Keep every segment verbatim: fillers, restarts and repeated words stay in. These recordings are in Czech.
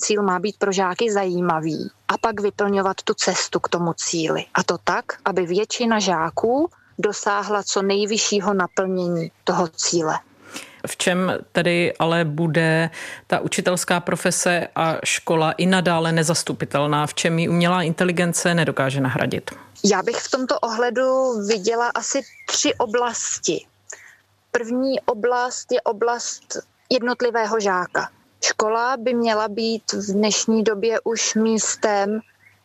cíl má být pro žáky zajímavý a pak vyplňovat tu cestu k tomu cíli. A to tak, aby většina žáků dosáhla co nejvyššího naplnění toho cíle. V čem tedy ale bude ta učitelská profese a škola i nadále nezastupitelná? V čem ji umělá inteligence nedokáže nahradit? Já bych v tomto ohledu viděla asi tři oblasti. První oblast je oblast jednotlivého žáka. Škola by měla být v dnešní době už místem,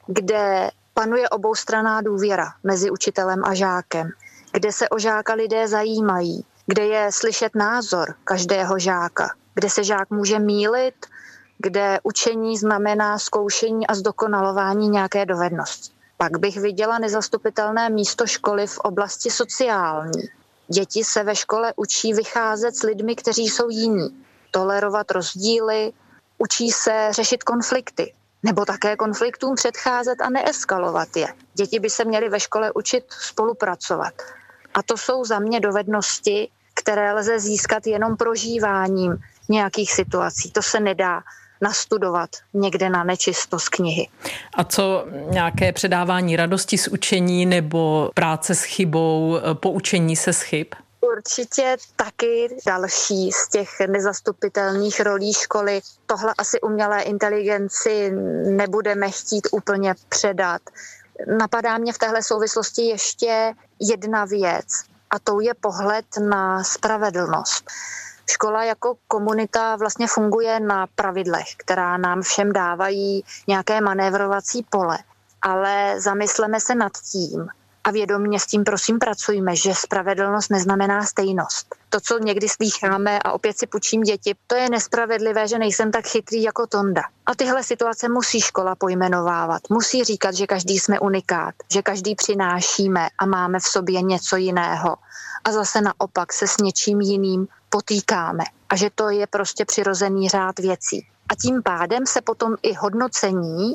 kde panuje oboustranná důvěra mezi učitelem a žákem, kde se o žáka lidé zajímají, kde je slyšet názor každého žáka, kde se žák může mýlit, kde učení znamená zkoušení a zdokonalování nějaké dovednosti. Pak bych viděla nezastupitelné místo školy v oblasti sociální. Děti se ve škole učí vycházet s lidmi, kteří jsou jiní, tolerovat rozdíly, učí se řešit konflikty, nebo také konfliktům předcházet a neeskalovat je. Děti by se měly ve škole učit spolupracovat. A to jsou za mě dovednosti, které lze získat jenom prožíváním nějakých situací. To se nedá nastudovat někde na nečisto z knihy. A co nějaké předávání radosti z učení nebo práce s chybou, poučení se z chyb? Určitě taky další z těch nezastupitelných rolí školy. Tohle asi umělé inteligenci nebudeme chtít úplně předat. Napadá mě v téhle souvislosti ještě jedna věc, a tou je pohled na spravedlnost. Škola jako komunita vlastně funguje na pravidlech, která nám všem dávají nějaké manévrovací pole. Ale zamysleme se nad tím a vědomě s tím prosím pracujme, že spravedlnost neznamená stejnost. To, co někdy slýcháme, a opět si půjčím děti, to je nespravedlivé, že nejsem tak chytrý jako Tonda. A tyhle situace musí škola pojmenovávat. Musí říkat, že každý jsme unikát, že každý přinášíme a máme v sobě něco jiného. A zase naopak se s něčím jiným potýkáme. A že to je prostě přirozený řád věcí. A tím pádem se potom i hodnocení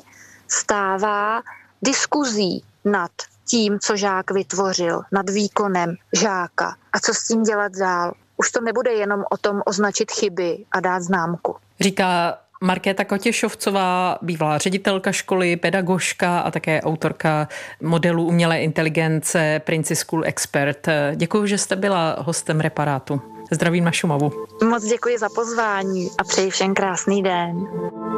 stává diskuzí nad tím, co žák vytvořil, nad výkonem žáka a co s tím dělat dál. Už to nebude jenom o tom označit chyby a dát známku. Říká Markéta Kotěšovcová, bývalá ředitelka školy, pedagožka a také autorka modelu umělé inteligence Princi School Expert. Děkuji, že jste byla hostem Reparátu. Zdravím na Šumavu. Moc děkuji za pozvání a přeji všem krásný den.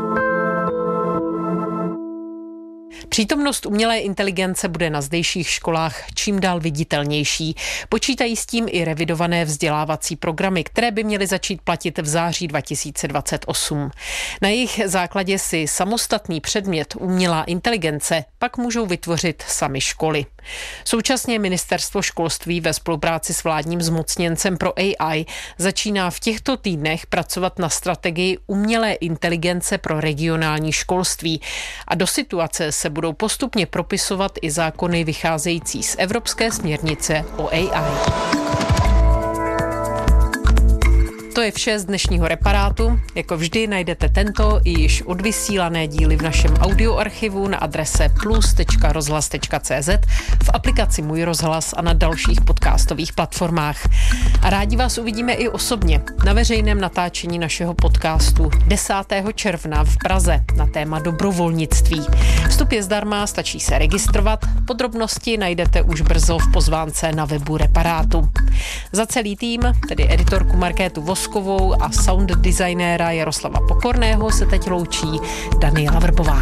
Přítomnost umělé inteligence bude na zdejších školách čím dál viditelnější. Počítají s tím i revidované vzdělávací programy, které by měly začít platit v září dva tisíce dvacet osm. Na jejich základě si samostatný předmět umělá inteligence pak můžou vytvořit sami školy. Současně Ministerstvo školství ve spolupráci s vládním zmocněncem pro A I začíná v těchto týdnech pracovat na strategii umělé inteligence pro regionální školství a do situace se budou postupně propisovat i zákony vycházející z Evropské směrnice o A I. To je vše z dnešního Reparátu. Jako vždy najdete tento i již odvysílané díly v našem audioarchivu na adrese plus tečka rozhlas tečka cé zet, v aplikaci Můj rozhlas a na dalších podcastových platformách. A rádi vás uvidíme i osobně na veřejném natáčení našeho podcastu desátého června v Praze na téma dobrovolnictví. Vstup je zdarma, stačí se registrovat. Podrobnosti najdete už brzo v pozvánce na webu Reparátu. Za celý tým, tedy editorku Markétu Voskovou a sound designéra Jaroslava Pokorného, se teď loučí Daniela Vrbová.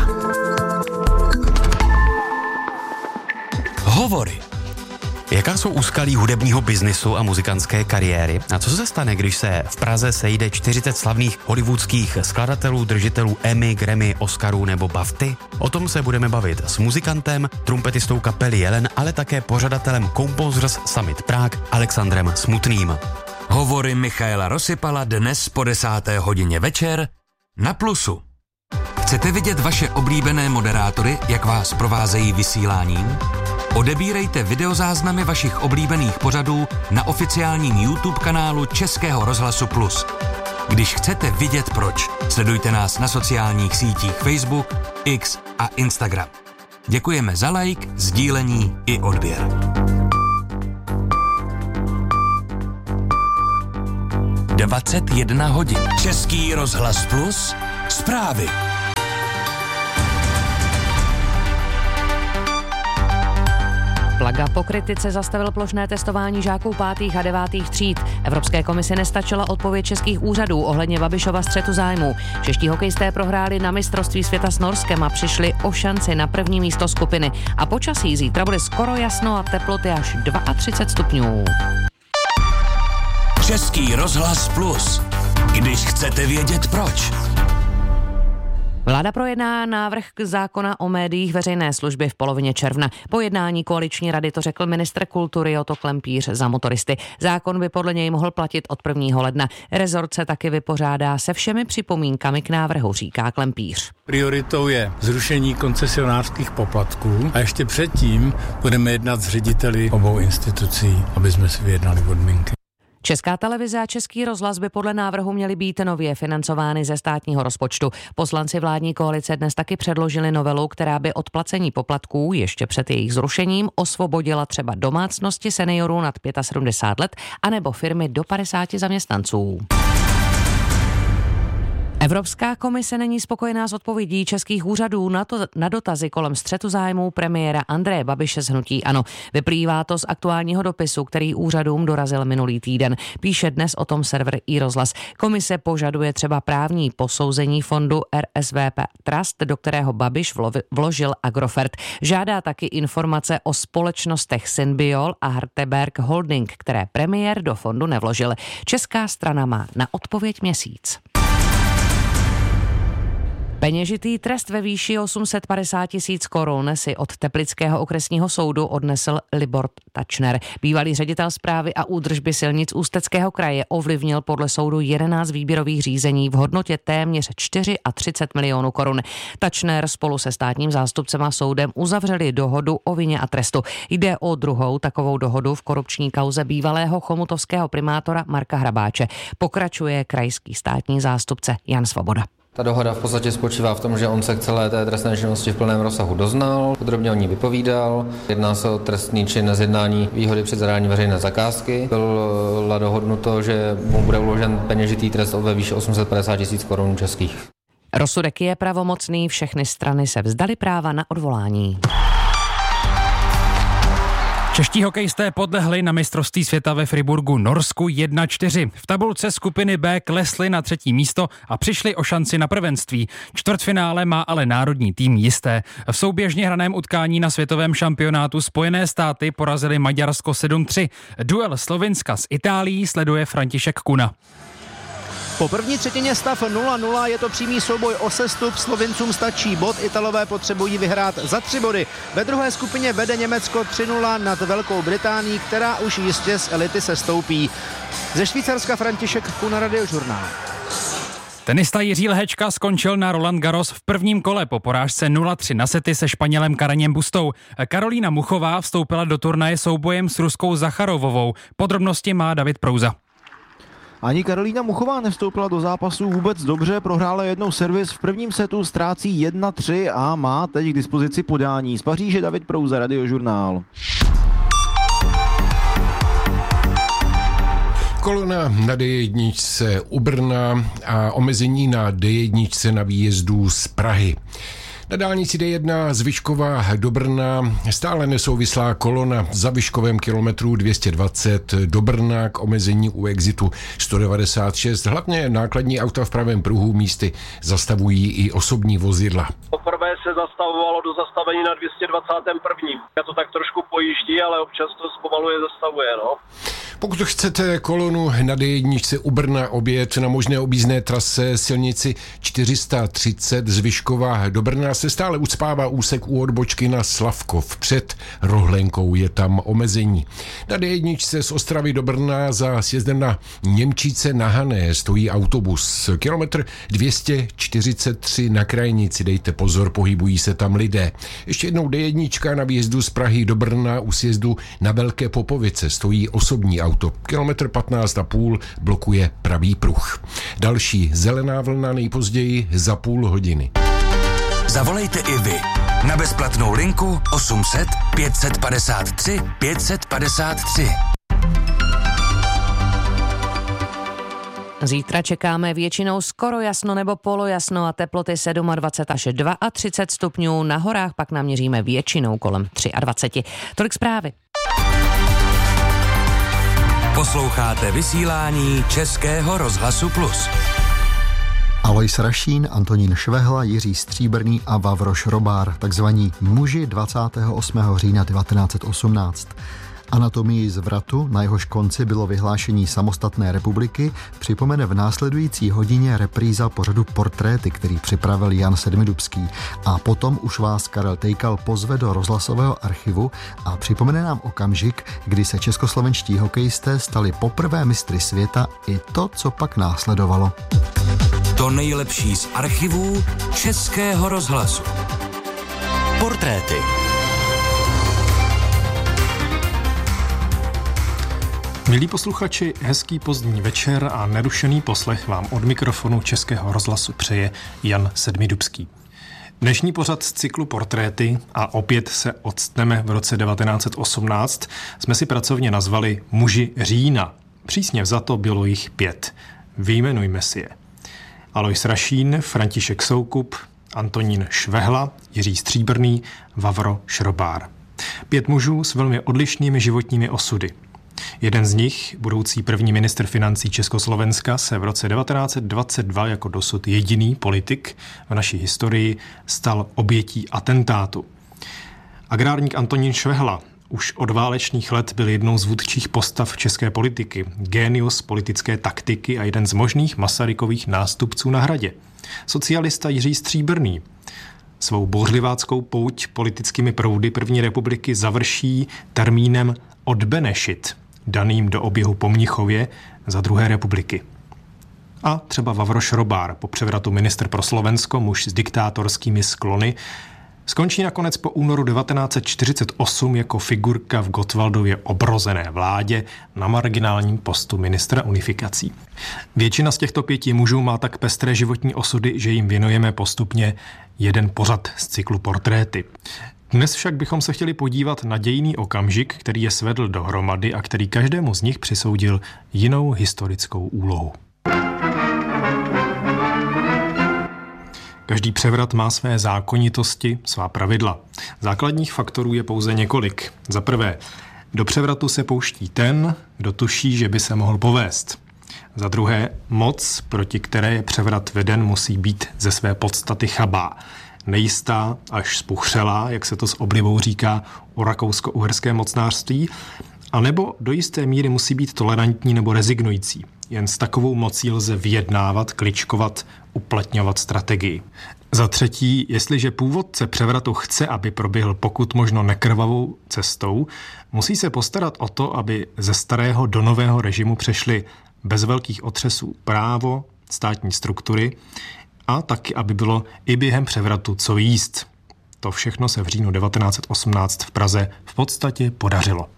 Hovory. Jaká jsou úskalí hudebního biznisu a muzikantské kariéry? A co se stane, když se v Praze sejde čtyřicet slavných hollywoodských skladatelů, držitelů Emmy, Grammy, Oscarů nebo Bafty? O tom se budeme bavit s muzikantem, trumpetistou kapely Jelen, ale také pořadatelem Composers Summit Prague Alexandrem Smutným. Hovory Michaela Rosypala dnes po desáté hodině večer na Plusu. Chcete vidět vaše oblíbené moderátory, jak vás provázejí vysíláním? Odebírejte videozáznamy vašich oblíbených pořadů na oficiálním YouTube kanálu Českého rozhlasu Plus. Když chcete vidět proč, sledujte nás na sociálních sítích Facebook, X a Instagram. Děkujeme za like, sdílení i odběr. dvacet jedna hodin. Český rozhlas Plus. Zprávy. Plaga po kritice zastavil plošné testování žáků pátých a devátých tříd. Evropské komisi nestačila odpověď českých úřadů ohledně Babišova střetu zájmů. Čeští hokejisté prohráli na mistrovství světa s Norskem a přišli o šanci na první místo skupiny. A počasí zítra bude skoro jasno a teploty až třicet dva stupňů. Český rozhlas Plus. Když chcete vědět proč. Vláda projedná návrh zákona o médiích veřejné služby v polovině června. Po jednání koaliční rady to řekl ministr kultury Otto Klempíř za Motoristy. Zákon by podle něj mohl platit od prvního ledna. Rezort se taky vypořádá se všemi připomínkami k návrhu, říká Klempíř. Prioritou je zrušení koncesionářských poplatků a ještě předtím budeme jednat s řediteli obou institucí, aby jsme si vyjednali podmínky. Česká televize a Český rozhlas by podle návrhu měly být nově financovány ze státního rozpočtu. Poslanci vládní koalice dnes taky předložili novelu, která by od placení poplatků ještě před jejich zrušením osvobodila třeba domácnosti seniorů nad sedmdesát pět let anebo firmy do padesáti zaměstnanců. Evropská komise není spokojená s odpovědí českých úřadů na, to, na dotazy kolem střetu zájmů premiéra Andreje Babiše z hnutí ANO. Vyplývá to z aktuálního dopisu, který úřadům dorazil minulý týden. Píše dnes o tom server iRozhlas. Komise požaduje třeba právní posouzení fondu R S V P Trust, do kterého Babiš vložil Agrofert. Žádá taky informace o společnostech Synbiol a Harteberg Holding, které premiér do fondu nevložil. Česká strana má na odpověď měsíc. Peněžitý trest ve výši osm set padesát tisíc korun si od Teplického okresního soudu odnesl Libor Tačner. Bývalý ředitel správy a údržby silnic Ústeckého kraje ovlivnil podle soudu jedenáct výběrových řízení v hodnotě téměř třicet čtyři milionů korun. Tačner spolu se státním zástupcem a soudem uzavřeli dohodu o vině a trestu. Jde o druhou takovou dohodu v korupční kauze bývalého chomutovského primátora Marka Hrabáče. Pokračuje krajský státní zástupce Jan Svoboda. Ta dohoda v podstatě spočívá v tom, že on se k celé té trestné činnosti v plném rozsahu doznal, podrobně o ní vypovídal. Jedná se o trestný čin nezjednání výhody při zadání veřejné zakázky. Bylo dohodnuto, že mu bude uložen peněžitý trest ve výši osm set padesát tisíc korun českých. Rozsudek je pravomocný, všechny strany se vzdali práva na odvolání. Čeští hokejisté podlehli na mistrovství světa ve Friburgu Norsku jedna čtyři. V tabulce skupiny B klesli na třetí místo a přišli o šanci na prvenství. Čtvrtfinále má ale národní tým jisté. V souběžně hraném utkání na světovém šampionátu Spojené státy porazili Maďarsko sedm tři. Duel Slovinska s Itálií sleduje František Kuna. Po první třetině stav nula nula, je to přímý souboj o sestup, Slovincům stačí bod, Italové potřebují vyhrát za tři body. Ve druhé skupině vede Německo tři nula nad Velkou Británií, která už jistě z elity sestoupí. Ze Švýcarska František Kuna, Radiožurnál. Tenista Jiří Lehečka skončil na Roland Garros v prvním kole po porážce nula tři na sety se Španělem Karaněm Bustou. Karolína Muchová vstoupila do turnaje soubojem s Ruskou Zacharovovou. Podrobnosti má David Prouza. Ani Karolína Muchová nevstoupila do zápasu vůbec dobře, prohrála jednou servis, v prvním setu ztrácí jedna tři a má teď k dispozici podání. Z Paříže David Prouza, Radiožurnál. Kolona na D jedna u Brna a omezení na D jedna na výjezdu z Prahy. Na dálnici D jedna z Vyškova do Brna stále nesouvislá kolona za Vyškovem kilometru dvě stě dvacet do Brna k omezení u exitu sto devadesát šest. Hlavně nákladní auta v pravém pruhu místy zastavují i osobní vozidla. Poprvé se zastavovalo do zastavení na dvě stě dvacet první. Já to tak trošku pojíždí, ale občas to zpomaluje, zastavuje, no. Pokud chcete kolonu na D jedna u Brna objet na možné objízdné trase silnici čtyři sta třicet z Vyškova do Brna, se stále ucpává úsek u odbočky na Slavkov. Před Rohlenkou je tam omezení. Na D jedna z Ostravy do Brna za sjezdem na Němčíce na Hané stojí autobus. Kilometr dvě stě čtyřicet tři na krajnici, dejte pozor, pohybují se tam lidé. Ještě jednou D jedna na výjezdu z Prahy do Brna u sjezdu na Velké Popovice stojí osobní auto. Kilometr patnáct a půl blokuje pravý pruh. Další zelená vlna nejpozději za půl hodiny. Zavolejte i vy na bezplatnou linku osm set pět set padesát tři pět set padesát tři. Zítra čekáme většinou skoro jasno nebo polojasno a teploty dvacet sedm až třicet dva stupňů. Na horách pak naměříme většinou kolem dvacet tři. Tolik zprávy. Posloucháte vysílání Českého rozhlasu Plus. Alois Rašín, Antonín Švehla, Jiří Stříbrný a Vavro Šrobár, takzvaní muži dvacátého osmého října devatenáct set osmnáct. Anatomii zvratu, na jehož konci bylo vyhlášení samostatné republiky, připomene v následující hodině repríza pořadu Portréty, který připravil Jan Sedmidubský. A potom už vás Karel Tejkal pozve do rozhlasového archivu a připomene nám okamžik, kdy se českoslovenští hokejisté stali poprvé mistry světa i to, co pak následovalo. To nejlepší z archivů Českého rozhlasu. Portréty. Milí posluchači, hezký pozdní večer a nerušený poslech vám od mikrofonu Českého rozhlasu přeje Jan Sedmidubský. Dnešní pořad z cyklu Portréty, a opět se odstneme v roce devatenáct set osmnáct, jsme si pracovně nazvali Muži října. Přísně vzato bylo jich pět. Vyjmenujme si je. Alois Rašín, František Soukup, Antonín Švehla, Jiří Stříbrný, Vavro Šrobár. Pět mužů s velmi odlišnými životními osudy. Jeden z nich, budoucí první ministr financí Československa, se v roce devatenáct set dvacet dva jako dosud jediný politik v naší historii stal obětí atentátu. Agrárník Antonín Švehla už od válečných let byl jednou z vůdčích postav české politiky, génius politické taktiky a jeden z možných Masarykových nástupců na Hradě. Socialista Jiří Stříbrný svou bouřliváckou pouť politickými proudy první republiky završí termínem odbenešit, daným do oběhu po Mnichově za druhé republiky. A třeba Vavro Šrobár, po převratu ministr pro Slovensko, muž s diktátorskými sklony, skončí nakonec po únoru devatenáct set čtyřicet osm jako figurka v Gottwaldově obrozené vládě na marginálním postu ministra unifikací. Většina z těchto pěti mužů má tak pestré životní osudy, že jim věnujeme postupně jeden pořad z cyklu Portréty. Dnes však bychom se chtěli podívat na dějinný okamžik, který je svedl dohromady a který každému z nich přisoudil jinou historickou úlohu. Každý převrat má své zákonitosti, svá pravidla. Základních faktorů je pouze několik. Za prvé, do převratu se pouští ten, kdo tuší, že by se mohl povést. Za druhé, moc, proti které je převrat veden, musí být ze své podstaty chabá. Nejistá až spuchřelá, jak se to s oblibou říká o rakousko-uherské mocnářství, anebo do jisté míry musí být tolerantní nebo rezignující. Jen s takovou mocí lze vyjednávat, kličkovat, uplatňovat strategii. Za třetí, jestliže původce převratu chce, aby proběhl pokud možno nekrvavou cestou, musí se postarat o to, aby ze starého do nového režimu přešly bez velkých otřesů právo, státní struktury a taky, aby bylo i během převratu co jíst. To všechno se v říjnu devatenáct set osmnáct v Praze v podstatě podařilo.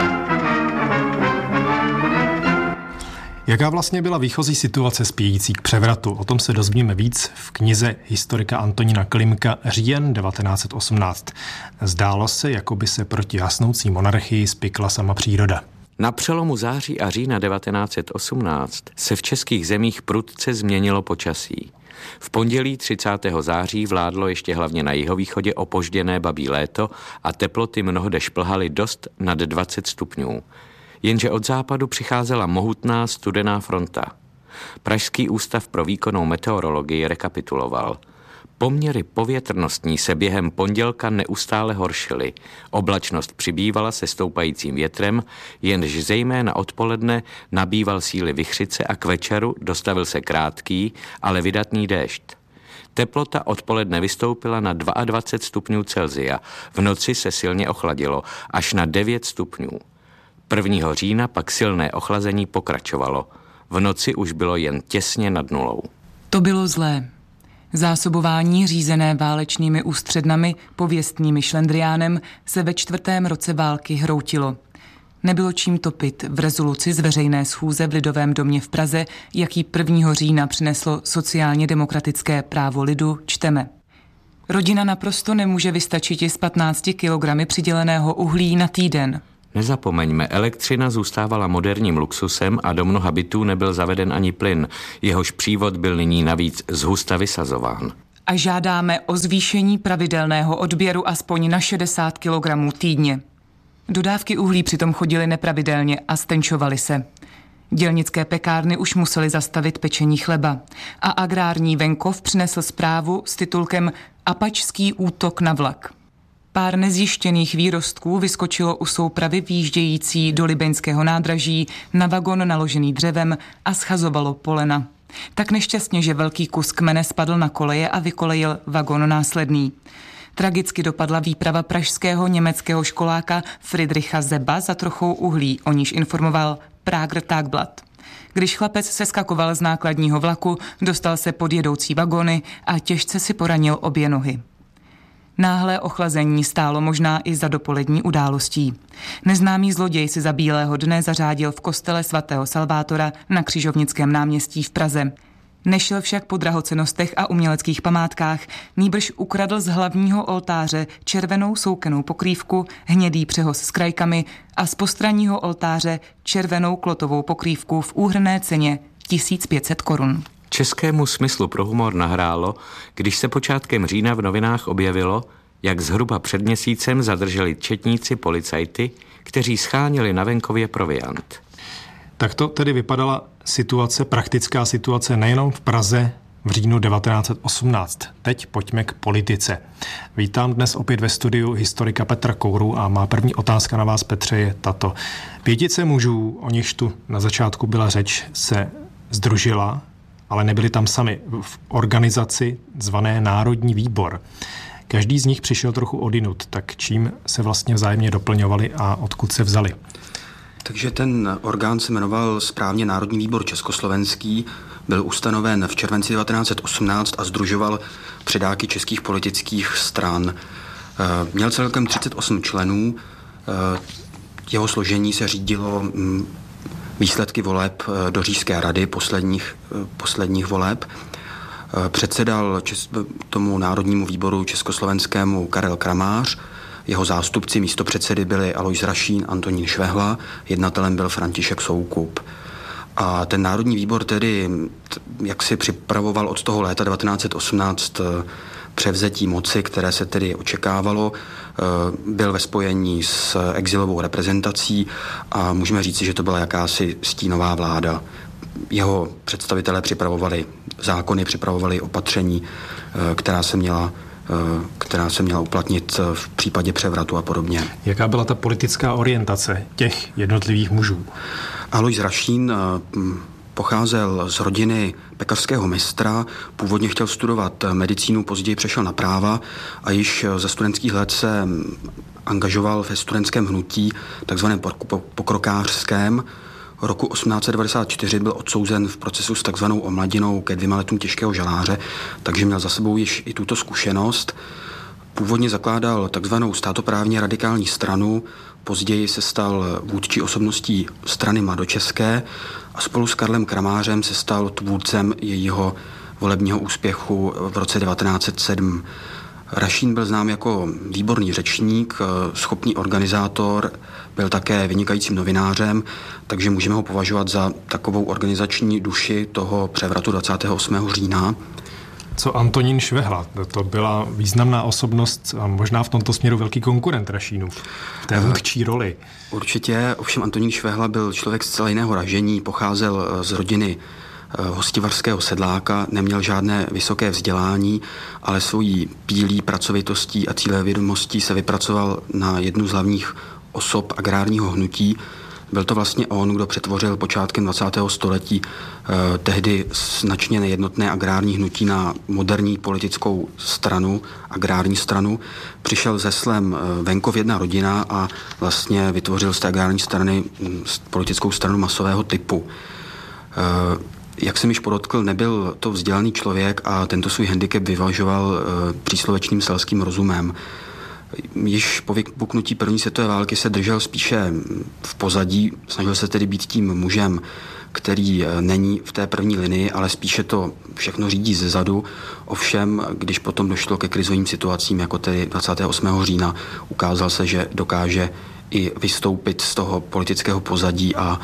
Jaká vlastně byla výchozí situace spějící k převratu? O tom se dozvíme víc v knize historika Antonína Klimka Říjen devatenáct set osmnáct. Zdálo se, jako by se proti hasnoucí monarchii spikla sama příroda. Na přelomu září a října devatenáct set osmnáct se v českých zemích prudce změnilo počasí. V pondělí třicátého září vládlo ještě hlavně na jihovýchodě opožděné babí léto a teploty mnohde šplhaly dost nad dvacet stupňů. Jenže od západu přicházela mohutná studená fronta. Pražský ústav pro výkonnou meteorologii rekapituloval. Poměry povětrnostní se během pondělka neustále horšily. Oblačnost přibývala se stoupajícím větrem, jenž zejména odpoledne nabýval síly vichřice a k večeru dostavil se krátký, ale vydatný déšť. Teplota odpoledne vystoupila na dvacet dva stupňů Celsia, v noci se silně ochladilo až na devět stupňů. prvního října pak silné ochlazení pokračovalo. V noci už bylo jen těsně nad nulou. To bylo zlé. Zásobování řízené válečnými ústřednami, pověstnými šlendriánem, se ve čtvrtém roce války hroutilo. Nebylo čím topit v rezoluci z veřejné schůze v Lidovém domě v Praze, jaký prvního října přineslo sociálně demokratické právo lidu, čteme. Rodina naprosto nemůže vystačit i z patnácti kilogramy přiděleného uhlí na týden. Nezapomeňme, elektřina zůstávala moderním luxusem a do mnoha bytů nebyl zaveden ani plyn, jehož přívod byl nyní navíc zhusta vysazován. A žádáme o zvýšení pravidelného odběru aspoň na šedesát kilogramů týdně. Dodávky uhlí přitom chodily nepravidelně a stenčovaly se. Dělnické pekárny už musely zastavit pečení chleba. A agrární venkov přinesl zprávu s titulkem Apačský útok na vlak. Pár nezjištěných výrostků vyskočilo u soupravy výjíždějící do libeňského nádraží na vagon naložený dřevem a schazovalo polena. Tak nešťastně, že velký kus kmene spadl na koleje a vykolejil vagon následný. Tragicky dopadla výprava pražského německého školáka Friedricha Zeba za trochou uhlí, o níž informoval Prager Tagblatt. Když chlapec seskakoval z nákladního vlaku, dostal se pod jedoucí vagony a těžce si poranil obě nohy. Náhlé ochlazení stálo možná i za dopolední událostí. Neznámý zloděj si za bílého dne zařádil v kostele svatého Salvátora na Křižovnickém náměstí v Praze. Nešel však po drahocennostech a uměleckých památkách, nýbrž ukradl z hlavního oltáře červenou soukenou pokrývku, hnědý přehoz s krajkami a z postranního oltáře červenou klotovou pokrývku v úhrnné ceně tisíc pět set korun. Českému smyslu pro humor nahrálo, když se počátkem října v novinách objevilo, jak zhruba před měsícem zadrželi četníci policajty, kteří scháněli na venkově proviant. Tak to tedy vypadala situace, praktická situace nejenom v Praze v říjnu devatenáct set osmnáct. Teď pojďme k politice. Vítám dnes opět ve studiu historika Petra Kouru a má první otázka na vás, Petře, je tato. Pětice mužů, o nichž tu na začátku byla řeč, se sdružila, ale nebyli tam sami, v organizaci zvané Národní výbor. Každý z nich přišel trochu odinut, tak čím se vlastně vzájemně doplňovali a odkud se vzali? Takže ten orgán se jmenoval správně Národní výbor československý, byl ustanoven v červenci devatenáct set osmnáct a sdružoval předáky českých politických stran. Měl celkem třicet osm členů, jeho složení se řídilo výsledky voleb do Říšské rady, posledních, posledních voleb. Předsedal čes, tomu Národnímu výboru československému Karel Kramář, jeho zástupci místopředsedy byli Alois Rašín, Antonín Švehla, jednatelem byl František Soukup. A ten Národní výbor tedy, jak si připravoval od toho léta devatenáct set osmnáct převzetí moci, které se tedy očekávalo, byl ve spojení s exilovou reprezentací a můžeme říci, že to byla jakási stínová vláda. Jeho představitelé připravovali zákony, připravovali opatření, která se měla která se měla uplatnit v případě převratu a podobně. Jaká byla ta politická orientace těch jednotlivých mužů? Alois Rašín pocházel z rodiny pekařského mistra, původně chtěl studovat medicínu, později přešel na práva a již ze studentských let se angažoval ve studentském hnutí, takzvaném pokrokářském. Roku osmnáct set devadesát čtyři byl odsouzen v procesu s takzvanou omladinou ke dvěma letům těžkého žaláře, takže měl za sebou již i tuto zkušenost. Původně zakládal takzvanou státoprávně radikální stranu, později se stal vůdčí osobností strany mladočeské a spolu s Karlem Kramářem se stal tvůrcem jejího volebního úspěchu v roce devatenáct set sedm. Rašín byl znám jako výborný řečník, schopný organizátor, byl také vynikajícím novinářem, takže můžeme ho považovat za takovou organizační duši toho převratu dvacátého osmého října. Co Antonín Švehla? To byla významná osobnost a možná v tomto směru velký konkurent Rašínův v té vůdčí roli. Určitě, ovšem Antonín Švehla byl člověk z celé jiného ražení, pocházel z rodiny hostivarského sedláka, neměl žádné vysoké vzdělání, ale svojí pílí, pracovitostí a cílevědomostí se vypracoval na jednu z hlavních osob agrárního hnutí. Byl to vlastně on, kdo přetvořil počátkem dvacátého století eh, tehdy značně nejednotné agrární hnutí na moderní politickou stranu, agrární stranu. Přišel se slem eh, venkov jedna rodina a vlastně vytvořil z té agrární strany hm, politickou stranu masového typu. Eh, Jak jsem již podotkl, nebyl to vzdělaný člověk a tento svůj handicap vyvažoval e, příslovečným selským rozumem. Již po vypuknutí první světové války se držel spíše v pozadí, snažil se tedy být tím mužem, který e, není v té první linii, ale spíše to všechno řídí zezadu. Ovšem, když potom došlo ke krizovým situacím, jako tedy dvacátého osmého října, ukázal se, že dokáže i vystoupit z toho politického pozadí a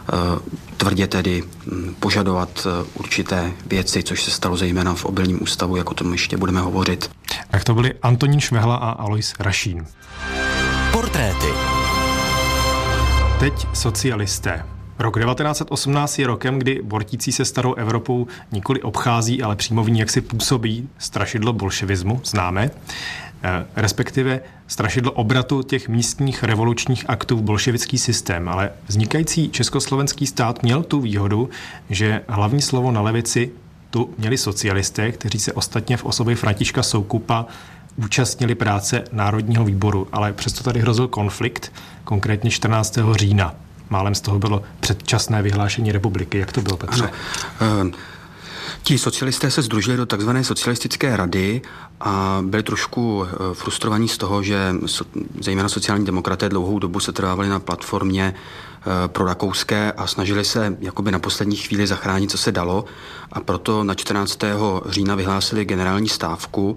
tvrdě tedy požadovat určité věci, což se stalo zejména v Obilním ústavu, jako tomu ještě budeme hovořit. Tak to byli Antonín Švehla a Alois Rašín. Portréty. Teď socialisté. Rok devatenáct set osmnáct je rokem, kdy bortící se starou Evropou nikoli obchází, ale přímo v ní jaksi působí strašidlo bolševismu, známe, respektive strašidlo obratu těch místních revolučních aktů v bolševický systém. Ale vznikající československý stát měl tu výhodu, že hlavní slovo na levici tu měli socialisté, kteří se ostatně v osobě Františka Soukupa účastnili práce Národního výboru, ale přesto tady hrozil konflikt, konkrétně čtrnáctého října. Málem z toho bylo předčasné vyhlášení republiky. Jak to bylo, Petře? Ano. Ti socialisté se sdružili do takzvané socialistické rady a byli trošku frustrovaní z toho, že zejména sociální demokraté dlouhou dobu se trvávali na platformě pro rakouské a snažili se jakoby na poslední chvíli zachránit, co se dalo, a proto na čtrnáctého října vyhlásili generální stávku.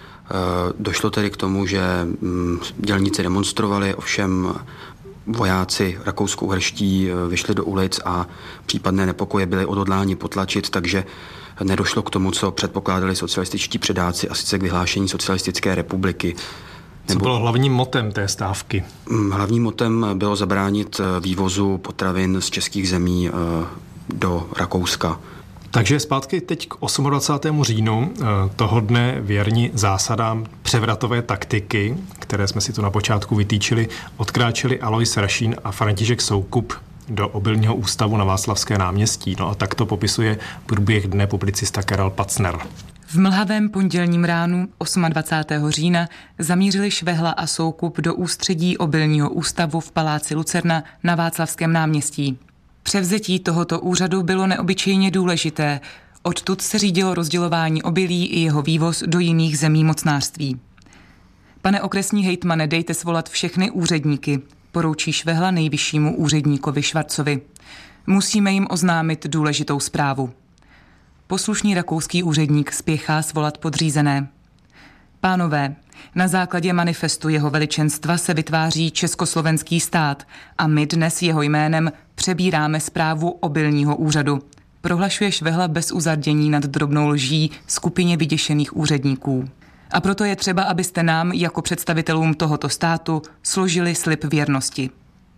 Došlo tedy k tomu, že dělníci demonstrovali, ovšem vojáci rakousko-uherští vyšli do ulic a případné nepokoje byly odhodláni potlačit, takže nedošlo k tomu, co předpokládali socialističtí předáci, a sice k vyhlášení socialistické republiky. Co bylo hlavním motem té stávky? Hlavním motem bylo zabránit vývozu potravin z českých zemí do Rakouska. Takže zpátky teď k dvacátého osmého říjnu, toho dne věrni zásadám převratové taktiky, které jsme si tu na počátku vytýčili, odkráčeli Alois Rašín a František Soukup do Obilního ústavu na Václavské náměstí. No a tak to popisuje průběh dne publicista Karel Pacner. V mlhavém pondělním ránu dvacátého osmého října zamířili Švehla a Soukup do ústředí Obilního ústavu v paláci Lucerna na Václavském náměstí. Převzetí tohoto úřadu bylo neobyčejně důležité. Odtud se řídilo rozdělování obilí i jeho vývoz do jiných zemí mocnářství. Pane okresní hejtmane, dejte svolat všechny úředníky, poroučí Švehla nejvyššímu úředníkovi Švarcovi. Musíme jim oznámit důležitou zprávu. Poslušný rakouský úředník spěchá svolat podřízené. Pánové, na základě manifestu jeho veličenstva se vytváří československý stát a my dnes jeho jménem přebíráme správu Obilního úřadu. Prohlašuje Švehla bez uzardění nad drobnou lží skupině vyděšených úředníků. A proto je třeba, abyste nám, jako představitelům tohoto státu, složili slib věrnosti.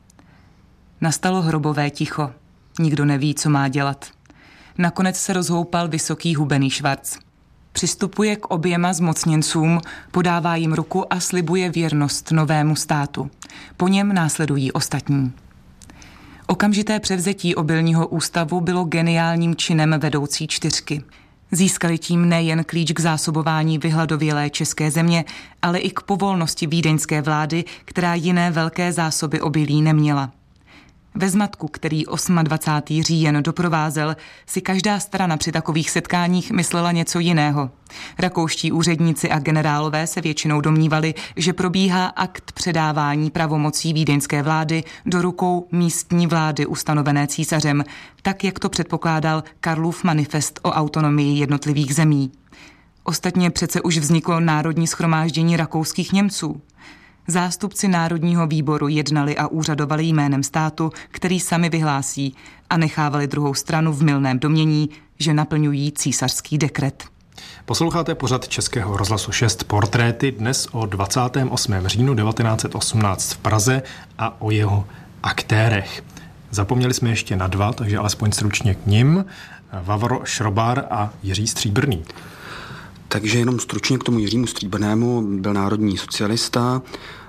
Nastalo hrobové ticho. Nikdo neví, co má dělat. Nakonec se rozhoupal vysoký hubený Švarc. Přistupuje k oběma zmocněncům, podává jim ruku a slibuje věrnost novému státu. Po něm následují ostatní. Okamžité převzetí Obilního ústavu bylo geniálním činem vedoucí čtyřky. Získali tím nejen klíč k zásobování vyhladovělé české země, ale i k povolnosti vídeňské vlády, která jiné velké zásoby obilí neměla. Ve zmatku, který dvacátého osmého říjen doprovázel, si každá strana při takových setkáních myslela něco jiného. Rakouští úředníci a generálové se většinou domnívali, že probíhá akt předávání pravomocí vídeňské vlády do rukou místní vlády ustanovené císařem, tak jak to předpokládal Karlův manifest o autonomii jednotlivých zemí. Ostatně přece už vzniklo Národní shromáždění rakouských Němců. Zástupci Národního výboru jednali a úřadovali jménem státu, který sami vyhlásí, a nechávali druhou stranu v mylném domnění, že naplňují císařský dekret. Posloucháte pořad Českého rozhlasu šest Portréty, dnes o dvacátého osmého říjnu devatenáct set osmnáct v Praze a o jeho aktérech. Zapomněli jsme ještě na dva, takže alespoň stručně k nim. Vavro Šrobár a Jiří Stříbrný. Takže jenom stručně k tomu Jiřímu Stříbrnému. Byl národní socialista,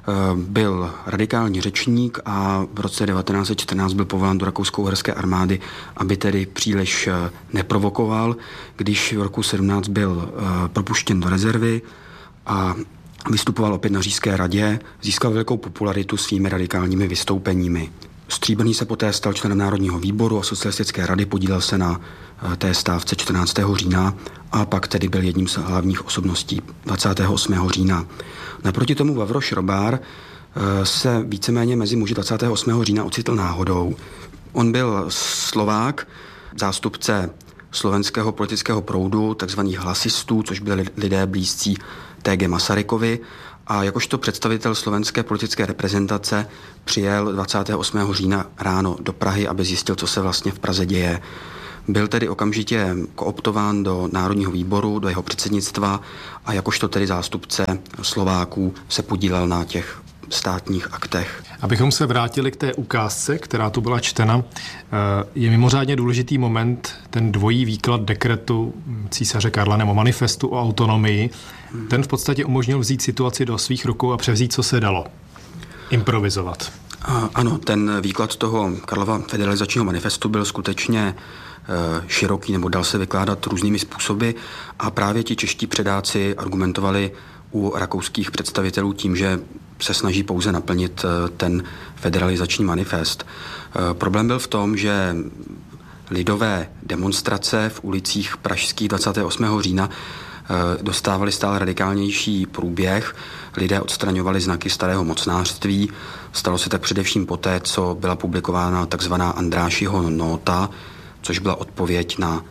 byl radikální řečník a v roce devatenáct set čtrnáct byl povolán do rakousko-uherské armády, aby tedy příliš neprovokoval. Když v roku sedmnáct byl propuštěn do rezervy a vystupoval opět na Říšské radě, získal velkou popularitu svými radikálními vystoupeními. Stříbrný se poté stal členem Národního výboru a socialistické rady, podílel se na té stávce čtrnáctého října a pak tedy byl jedním z hlavních osobností dvacátého osmého října. Naproti tomu Vavro Šrobár se víceméně mezi muži dvacátého osmého října ocitl náhodou. On byl Slovák, zástupce slovenského politického proudu, takzvaných hlasistů, což byli lidé blízcí T G Masarykovi, a jakožto představitel slovenské politické reprezentace přijel dvacátého osmého října ráno do Prahy, aby zjistil, co se vlastně v Praze děje. Byl tedy okamžitě kooptován do Národního výboru, do jeho předsednictva a jakožto tedy zástupce Slováků se podílel na těch státních aktech. Abychom se vrátili k té ukázce, která tu byla čtena, je mimořádně důležitý moment ten dvojí výklad dekretu císaře Karla nebo manifestu o autonomii. Ten v podstatě umožnil vzít situaci do svých rukou a převzít, co se dalo. Improvizovat. Ano, ten výklad toho Karlova federalizačního manifestu byl skutečně široký, nebo dal se vykládat různými způsoby a právě ti čeští předáci argumentovali u rakouských představitelů tím, že se snaží pouze naplnit ten federalizační manifest. Problém byl v tom, že lidové demonstrace v ulicích pražských dvacátého osmého října dostávaly stále radikálnější průběh. Lidé odstraňovali znaky starého mocnářství. Stalo se tak především poté, co byla publikována takzvaná Andrášiho nóta, což byla odpověď na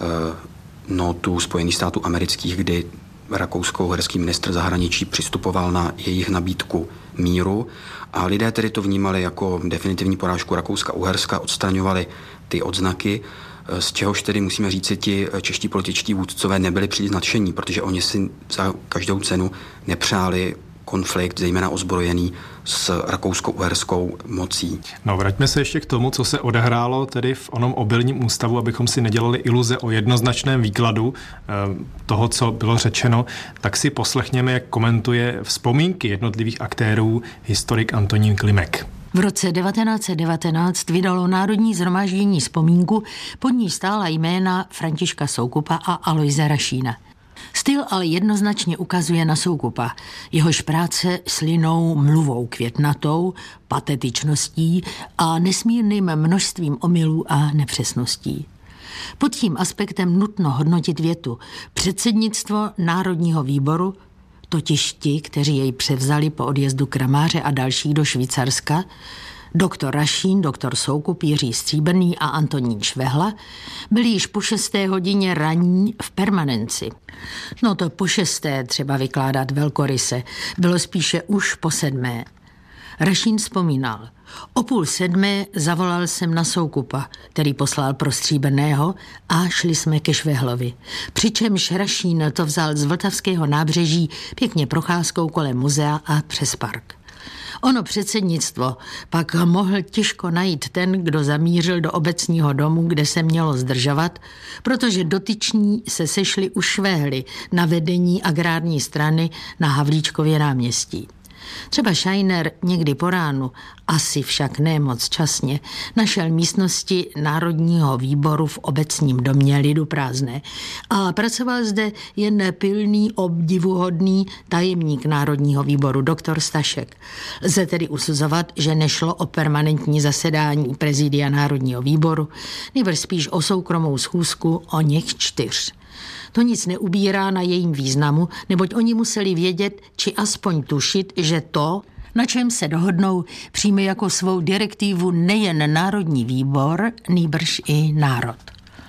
e, nótu Spojených států amerických, kdy rakousko-uherský ministr zahraničí přistupoval na jejich nabídku míru a lidé tedy to vnímali jako definitivní porážku Rakouska-Uherska, odstraňovali ty odznaky, z čehož tedy musíme říct, ti čeští političtí vůdcové nebyli příliš nadšení, protože oni si za každou cenu nepřáli konflikt, zejména ozbrojený, s rakousko-uherskou mocí. No, vraťme se ještě k tomu, co se odehrálo tedy v onom obilním ústavu, abychom si nedělali iluze o jednoznačném výkladu eh, toho, co bylo řečeno, tak si poslechněme, jak komentuje vzpomínky jednotlivých aktérů historik Antonín Klimek. V roce devatenáct set devatenáct vydalo Národní shromáždění vzpomínku, pod ní stála jména Františka Soukupa a Alojze Rašína. Styl ale jednoznačně ukazuje na Soukupa. Jehož práce s linou mluvou květnatou, patetičností a nesmírným množstvím omylů a nepřesností. Pod tím aspektem nutno hodnotit větu. Předsednictvo Národního výboru, totiž ti, kteří jej převzali po odjezdu Kramáře a dalších do Švýcarska, doktor Rašín, doktor Soukup, Jiří Stříbrný a Antonín Švehla, byli již po šesté hodině raní v permanenci. No to po šesté třeba vykládat velkoryse, bylo spíše už po sedmé. Rašín vzpomínal. O půl sedmé zavolal jsem na Soukupa, který poslal pro Stříbrného, a šli jsme ke Švehlovi. Přičemž Rašín to vzal z Vltavského nábřeží pěkně procházkou kolem muzea a přes park. Ono předsednictvo pak mohl těžko najít ten, kdo zamířil do obecního domu, kde se mělo zdržovat, protože dotyční se sešli u Švehly na vedení agrární strany na Havlíčkově náměstí. Třeba Scheiner někdy po ránu, asi však ne moc časně, našel místnosti Národního výboru v obecním domě lidu prázdné a pracoval zde jen pilný, obdivuhodný tajemník Národního výboru, doktor Stašek. Lze tedy usuzovat, že nešlo o permanentní zasedání prezidia Národního výboru, nýbrž spíš o soukromou schůzku o něch čtyř. To nic neubírá na jejím významu, neboť oni museli vědět, či aspoň tušit, že to, na čem se dohodnou, přijme jako svou direktivu nejen Národní výbor, nýbrž i národ.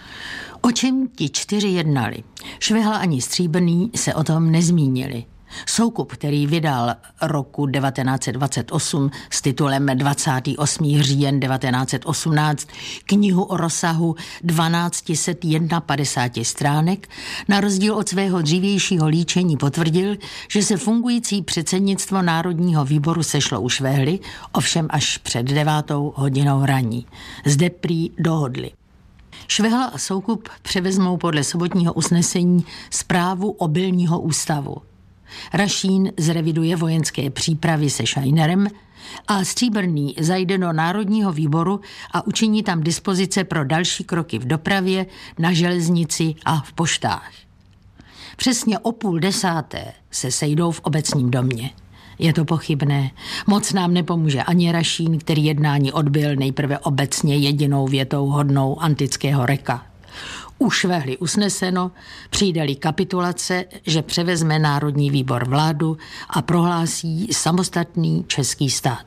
O čem ti čtyři jednali? Švehla ani Stříbrný se o tom nezmínili. Soukup, který vydal roku devatenáct set dvacet osm s titulem dvacátého osmého října devatenáct set osmnáct knihu o rozsahu dvanáct set padesát jedna stránek, na rozdíl od svého dřívějšího líčení potvrdil, že se fungující předsednictvo Národního výboru sešlo u Švehly, ovšem až před devátou hodinou raní. Zde prý dohodli. Švehla a Soukup převezmou podle sobotního usnesení správu obilního ústavu. Rašín zreviduje vojenské přípravy se Scheinerem a Stříbrný zajde do Národního výboru a učiní tam dispozice pro další kroky v dopravě, na železnici a v poštách. Přesně o půl desáté se sejdou v obecním domě. Je to pochybné. Moc nám nepomůže ani Rašín, který jednání odbyl nejprve obecně jedinou větou hodnou antického reka. U Švehly usneseno, přijde-li kapitulace, že převezme Národní výbor vládu a prohlásí samostatný český stát.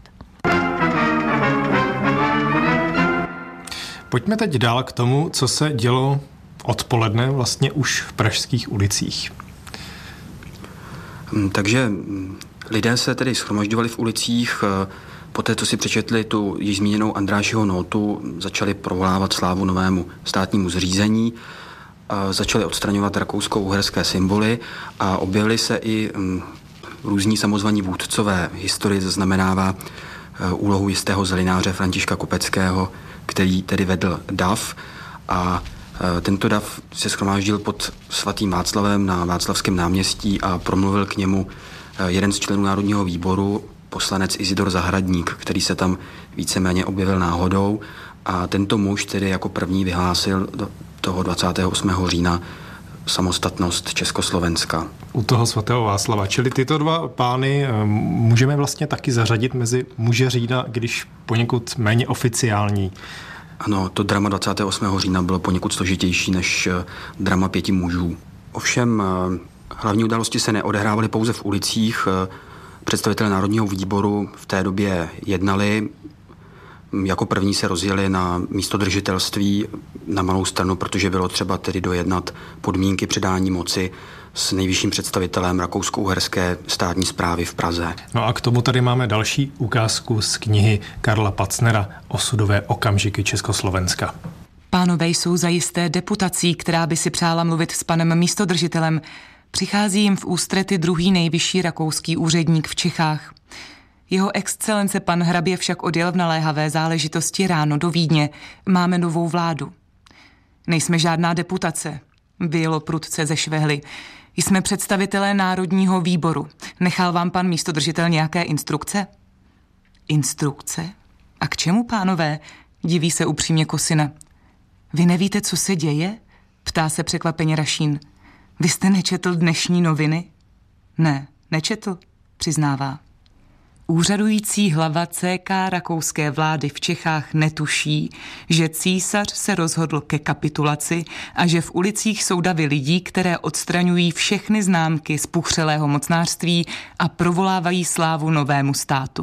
Pojďme teď dál k tomu, co se dělo odpoledne vlastně už v pražských ulicích. Takže lidé se tedy shromažďovali v ulicích, poté, co si přečetli tu již zmíněnou Andrášiho nótu, začali provolávat slávu novému státnímu zřízení, začali odstraňovat rakousko-uherské symboly a objevily se i různí samozvaní vůdcové. Historie zaznamenává úlohu jistého zelináře Františka Kopeckého, který tedy vedl dav a tento dav se shromáždil pod svatým Václavem na Václavském náměstí a promluvil k němu jeden z členů Národního výboru, poslanec Izidor Zahradník, který se tam víceméně objevil náhodou a tento muž tedy jako první vyhlásil do toho dvacátého osmého října samostatnost Československa. U toho svatého Václava. Čili tyto dva pány můžeme vlastně taky zařadit mezi muže října, když poněkud méně oficiální. Ano, to drama dvacátého osmého října bylo poněkud složitější než drama pěti mužů. Ovšem hlavní události se neodehrávaly pouze v ulicích. Představitelé Národního výboru v té době jednali. Jako první se rozjeli na místodržitelství na Malou Stranu, protože bylo třeba tedy dojednat podmínky předání moci s nejvyšším představitelem rakousko-uherské státní správy v Praze. No a k tomu tady máme další ukázku z knihy Karla Pacnera Osudové okamžiky Československa. Pánové jsou zajisté deputací, která by si přála mluvit s panem místodržitelem. Přichází jim v ústrety druhý nejvyšší rakouský úředník v Čechách. Jeho excelence pan hrabě však odjel v naléhavé záležitosti ráno do Vídně. Máme novou vládu. Nejsme žádná deputace, vyjelo prudce ze švehly. Jsme představitelé Národního výboru. Nechal vám pan místodržitel nějaké instrukce? Instrukce? A k čemu, pánové? Diví se upřímně Kosina. Vy nevíte, co se děje? Ptá se překvapeně Rašín. Vy jste nečetl dnešní noviny? Ne, nečetl, přiznává. Úřadující hlava C K rakouské vlády v Čechách netuší, že císař se rozhodl ke kapitulaci a že v ulicích jsou davy lidí, které odstraňují všechny známky spuchřelého mocnářství a provolávají slávu novému státu.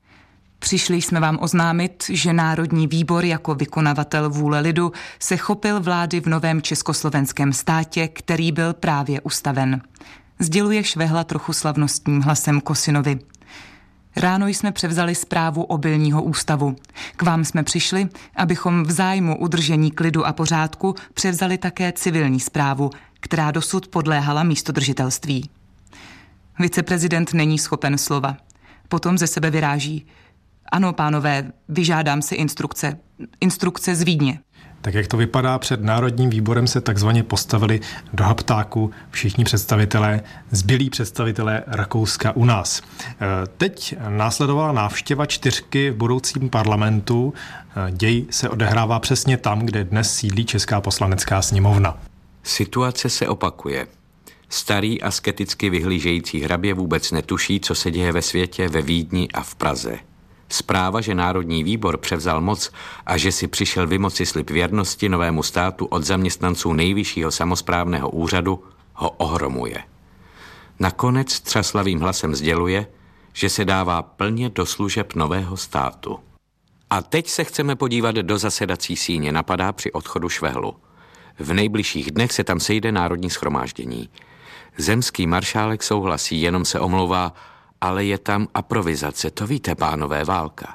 Přišli jsme vám oznámit, že Národní výbor jako vykonavatel vůle lidu se chopil vlády v novém československém státě, který byl právě ustaven. Sděluje švehla trochu slavnostním hlasem Kosinovi. Ráno jsme převzali správu obilního ústavu. K vám jsme přišli, abychom v zájmu udržení klidu a pořádku převzali také civilní správu, která dosud podléhala místodržitelství. Viceprezident není schopen slova. Potom ze sebe vyráží. Ano, pánové, vyžádám si instrukce. Instrukce z Vídně. Tak jak to vypadá, před Národním výborem se takzvaně postavili do haptáku všichni představitelé, zbylí představitelé Rakouska u nás. Teď následovala návštěva čtyřky v budoucím parlamentu. Děj se odehrává přesně tam, kde dnes sídlí Česká poslanecká sněmovna. Situace se opakuje. Starý asketicky vyhlížející hrabě vůbec netuší, co se děje ve světě, ve Vídni a v Praze. Zpráva, že Národní výbor převzal moc a že si přišel vymoci slib věrnosti novému státu od zaměstnanců nejvyššího samosprávného úřadu, ho ohromuje. Nakonec třaslavým hlasem sděluje, že se dává plně do služeb nového státu. A teď se chceme podívat do zasedací síně, napadá při odchodu švehlu. V nejbližších dnech se tam sejde Národní shromáždění. Zemský maršálek souhlasí, jenom se omlouvá, ale je tam aprovizace, to víte, pánové, válka.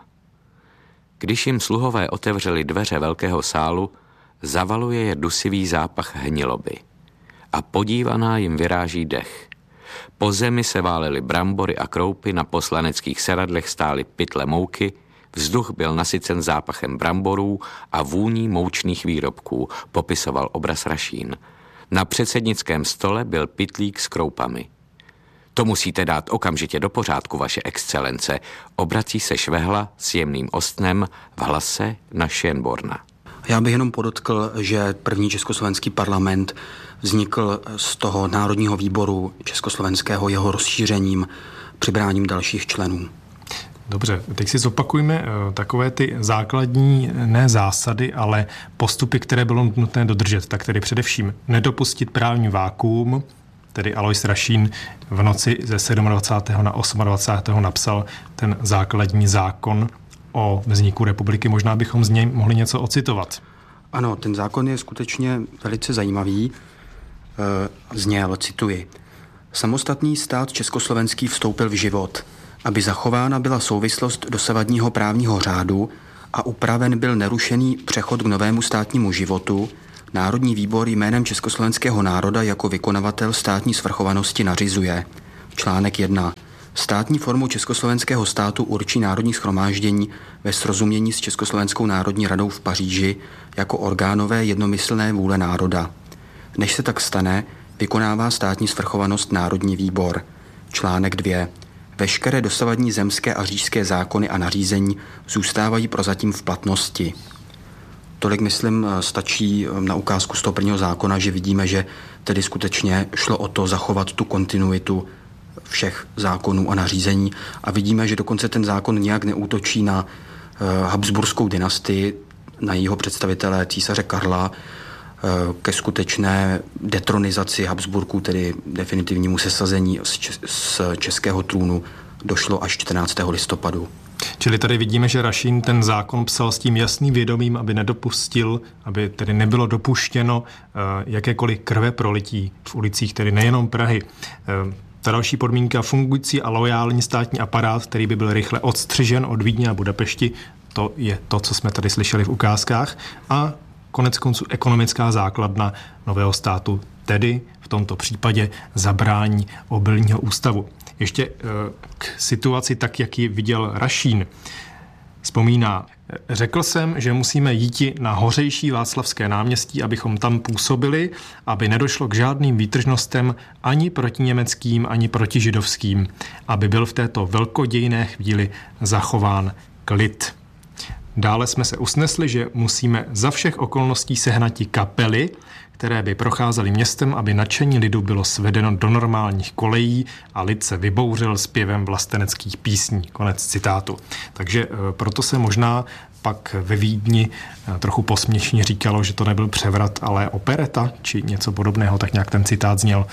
Když jim sluhové otevřeli dveře velkého sálu, zavaluje je dusivý zápach hniloby. A podívaná jim vyráží dech. Po zemi se válely brambory a kroupy, na poslaneckých sedadlech stály pytle mouky, vzduch byl nasycen zápachem bramborů a vůní moučných výrobků, popisoval obraz Rašín. Na předsednickém stole byl pytlík s kroupami. To musíte dát okamžitě do pořádku, vaše excelence, obrací se švehla s jemným ostnem v hlase na Schönborna. Já bych jenom podotkl, že první československý parlament vznikl z toho Národního výboru československého jeho rozšířením, přibráním dalších členů. Dobře, teď si zopakujme takové ty základní ne zásady, ale postupy, které bylo nutné dodržet. Tak tedy především nedopustit právní vákuum, tedy Alois Rašín v noci ze dvacátého sedmého na dvacátého osmého napsal ten základní zákon o vzniku republiky. Možná bychom z něj mohli něco ocitovat. Ano, ten zákon je skutečně velice zajímavý. Zněl, cituji. Samostatný stát československý vstoupil v život, aby zachována byla souvislost dosavadního právního řádu a upraven byl nerušený přechod k novému státnímu životu. Národní výbor jménem československého národa jako vykonavatel státní svrchovanosti nařizuje. Článek jedna. Státní formou československého státu určí Národní shromáždění ve srozumění s Československou národní radou v Paříži jako orgánové jednomyslné vůle národa. Než se tak stane, vykonává státní svrchovanost Národní výbor. Článek dva. Veškeré dosavadní zemské a říšské zákony a nařízení zůstávají prozatím v platnosti. Tolik, myslím, stačí na ukázku z toho prvního zákona, že vidíme, že tedy skutečně šlo o to zachovat tu kontinuitu všech zákonů a nařízení a vidíme, že dokonce ten zákon nijak neútočí na uh, Habsburskou dynastii, na jejího představitele císaře Karla, uh, ke skutečné detronizaci Habsburků, tedy definitivnímu sesazení z, č- z českého trůnu došlo až čtrnáctého listopadu. Čili tady vidíme, že Rašín ten zákon psal s tím jasným vědomím, aby nedopustil, aby tedy nebylo dopuštěno uh, jakékoliv krve prolití v ulicích, tedy nejenom Prahy. Uh, Ta další podmínka, fungující a loajální státní aparát, který by byl rychle odstřižen od Vídně a Budapešti, to je to, co jsme tady slyšeli v ukázkách. A konec konců ekonomická základna nového státu, tedy v tomto případě zabrání obilního ústavu. Ještě k situaci tak, jak ji viděl Rašín. Vzpomíná, řekl jsem, že musíme jít na hořejší Václavské náměstí, abychom tam působili, aby nedošlo k žádným výtržnostem ani proti německým, ani proti židovským, aby byl v této velkodějné chvíli zachován klid. Dále jsme se usnesli, že musíme za všech okolností sehnati kapely, které by procházely městem, aby nadšení lidu bylo svedeno do normálních kolejí a lid se vybouřil zpěvem vlasteneckých písní. Konec citátu. Takže proto se možná pak ve Vídni trochu posměšně říkalo, že to nebyl převrat, ale opereta, či něco podobného, tak nějak ten citát zněl.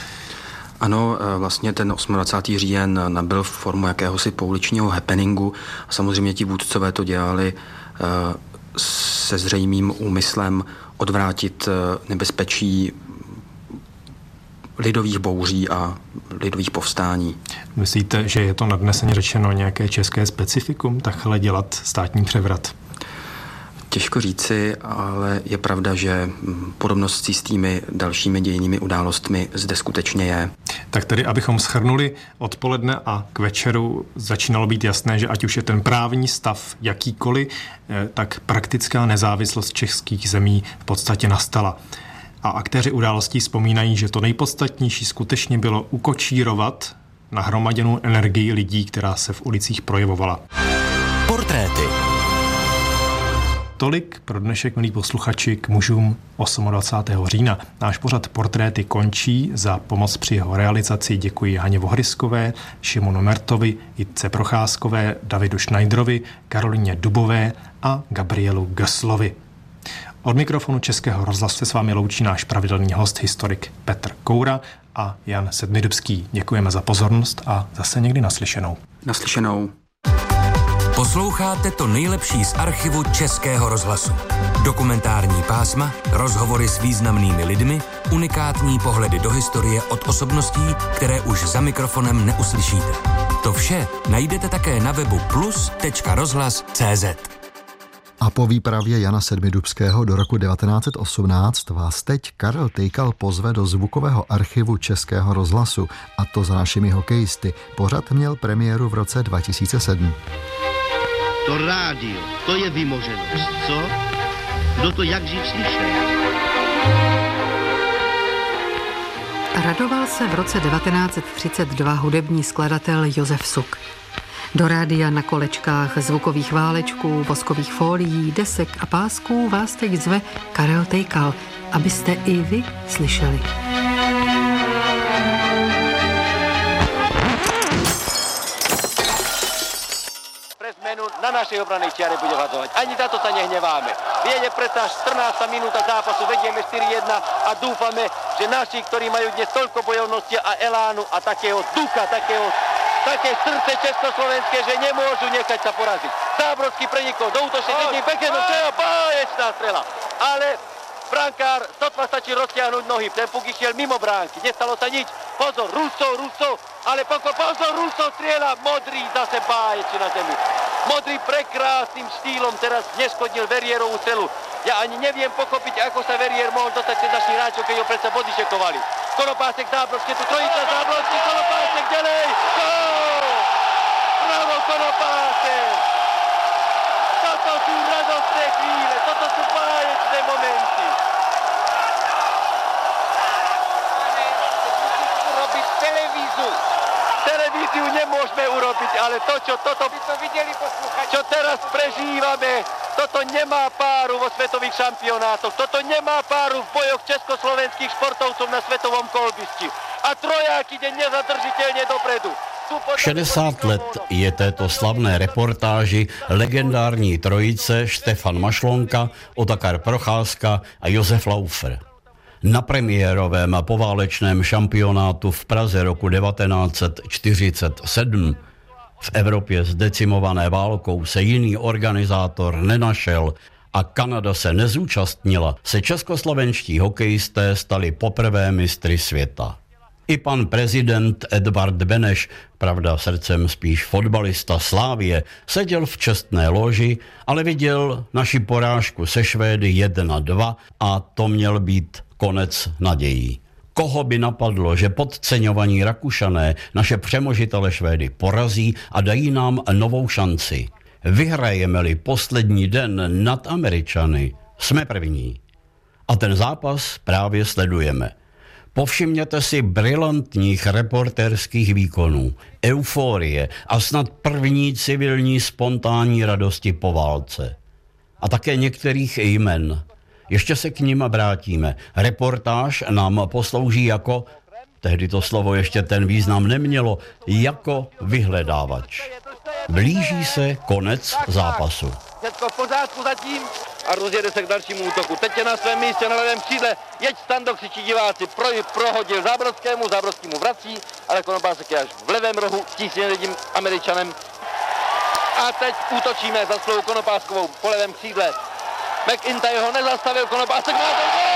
Ano, vlastně ten dvacátého osmého říjen nabyl formu jakéhosi pouličního happeningu a samozřejmě ti vůdcové to dělali se zřejmým úmyslem odvrátit nebezpečí lidových bouří a lidových povstání. Myslíte, že je to nadneseně řečeno nějaké české specifikum, takhle dělat státní převrat? Těžko říci, ale je pravda, že podobnost s jistými dalšími dějinými událostmi zde skutečně je. Tak tedy, abychom shrnuli, odpoledne a k večeru začínalo být jasné, že ať už je ten právní stav jakýkoliv, tak praktická nezávislost českých zemí v podstatě nastala. A aktéři událostí vzpomínají, že to nejpodstatnější skutečně bylo ukočírovat nahromaděnou energii lidí, která se v ulicích projevovala. Portréty. Tolik pro dnešek, milí posluchači, k mužům dvacátého osmého října. Náš pořad Portréty končí. Za pomoc při jeho realizaci děkuji Haně Vohryskové, Šimonu Mertovi, Jitce Procházkové, Davidu Schneiderovi, Karolíně Dubové a Gabrielu Gösslovi. Od mikrofonu Českého rozhlasu se s vámi loučí náš pravidelný host, historik Petr Koura a Jan Sedmidubský. Děkujeme za pozornost a zase někdy naslyšenou. Naslyšenou. Posloucháte to nejlepší z archivu Českého rozhlasu. Dokumentární pásma, rozhovory s významnými lidmi, unikátní pohledy do historie od osobností, které už za mikrofonem neuslyšíte. To vše najdete také na webu plus tečka rozhlas tečka cé zet. A po výpravě Jana Sedmidubského do roku devatenáct set osmnáct vás teď Karel Tejkal pozve do zvukového archivu Českého rozhlasu, a to za našimi hokejisty. Pořad měl premiéru v roce dva tisíce sedm. To rádio, to je vymoženost, co? Kdo to jak živ slyšel? Radoval se v roce devatenáct set třicet dva hudební skladatel Josef Suk. Do rádia na kolečkách zvukových válečků, voskových fólií, desek a pásků vás teď zve Karel Tejkal, abyste i vy slyšeli. Na našej obranej čiare bude hľadovať. Ani za to sa nehneváme. Je predsa štrnásta minúta zápasu, vedieme štyri jedna a dúfame, že naši, ktorí majú dnes toľko bojovnosti a elánu a takého ducha, takého, také srdce československé, že nemôžu nechať sa poraziť. Zábrodský prenikol do útočnej dediny, pekne, no to je báječná strela. Ale brankár sotva stačí roztiahnuť nohy, ten puk išiel mimo bránky, nestalo sa nič. Pozor, Rusov, Rusov, ale pokoj, pozor, Rusov strieľa, Modrý zase báječi na zemi. Modrý prekrásnym štýlom teraz neškodnil Verrierovú strelu. Ja ani neviem pochopiť, ako sa Verrier mohol dostať cez našich hráčov, keď ho predsa bodyčekovali. Konopásek, Zábrodský, tu trojica Zábrodský, Konopásek, ďalej, gól! sú báječné momenty. Urobiť televízu. Televíziu nemôžeme urobiť, ale to, čo toto, to videli posluchači, čo teraz prežívame, toto nemá páru vo svetových šampionátoch, toto nemá páru v bojoch československých športovcov na svetovom kolbišti. A troják ide nezadržiteľne dopredu. šedesát let je této slavné reportáži legendární trojice Štefan Mašlonka, Otakar Procházka a Josef Laufer. Na premiérovém poválečném šampionátu v Praze roku devatenáct set čtyřicet sedm v Evropě zdecimované válkou se jiný organizátor nenašel a Kanada se nezúčastnila, se českoslovenští hokejisté stali poprvé mistry světa. I pan prezident Edvard Beneš, pravda srdcem spíš fotbalista Slávie, seděl v čestné loži, ale viděl naši porážku se Švédy jedna dva a to měl být konec nadějí. Koho by napadlo, že podceňovaní Rakušané naše přemožitele Švédy porazí a dají nám novou šanci. Vyhrajeme-li poslední den nad Američany, jsme první. A ten zápas právě sledujeme. Povšimněte si brilantních reportérských výkonů, euforie a snad první civilní spontánní radosti po válce. A také některých jmen. Ještě se k nim vrátíme. Reportáž nám poslouží jako, tehdy to slovo ještě ten význam nemělo, jako vyhledávač. Blíží se konec zápasu. Všechno v pořádku zatím a rozjede se k dalšímu útoku. Teď je na svém místě na levém křídle. Jeď Stando, křičí diváci. Pro, prohodil Zábrodskému, Zábrodský mu vrací, ale Konopásek je až v levém rohu, tísně jedním Američanem. A teď útočíme za svou Konopáskovou po levém křídle. McIntyre ho nezastavil, Konopásek má to gól!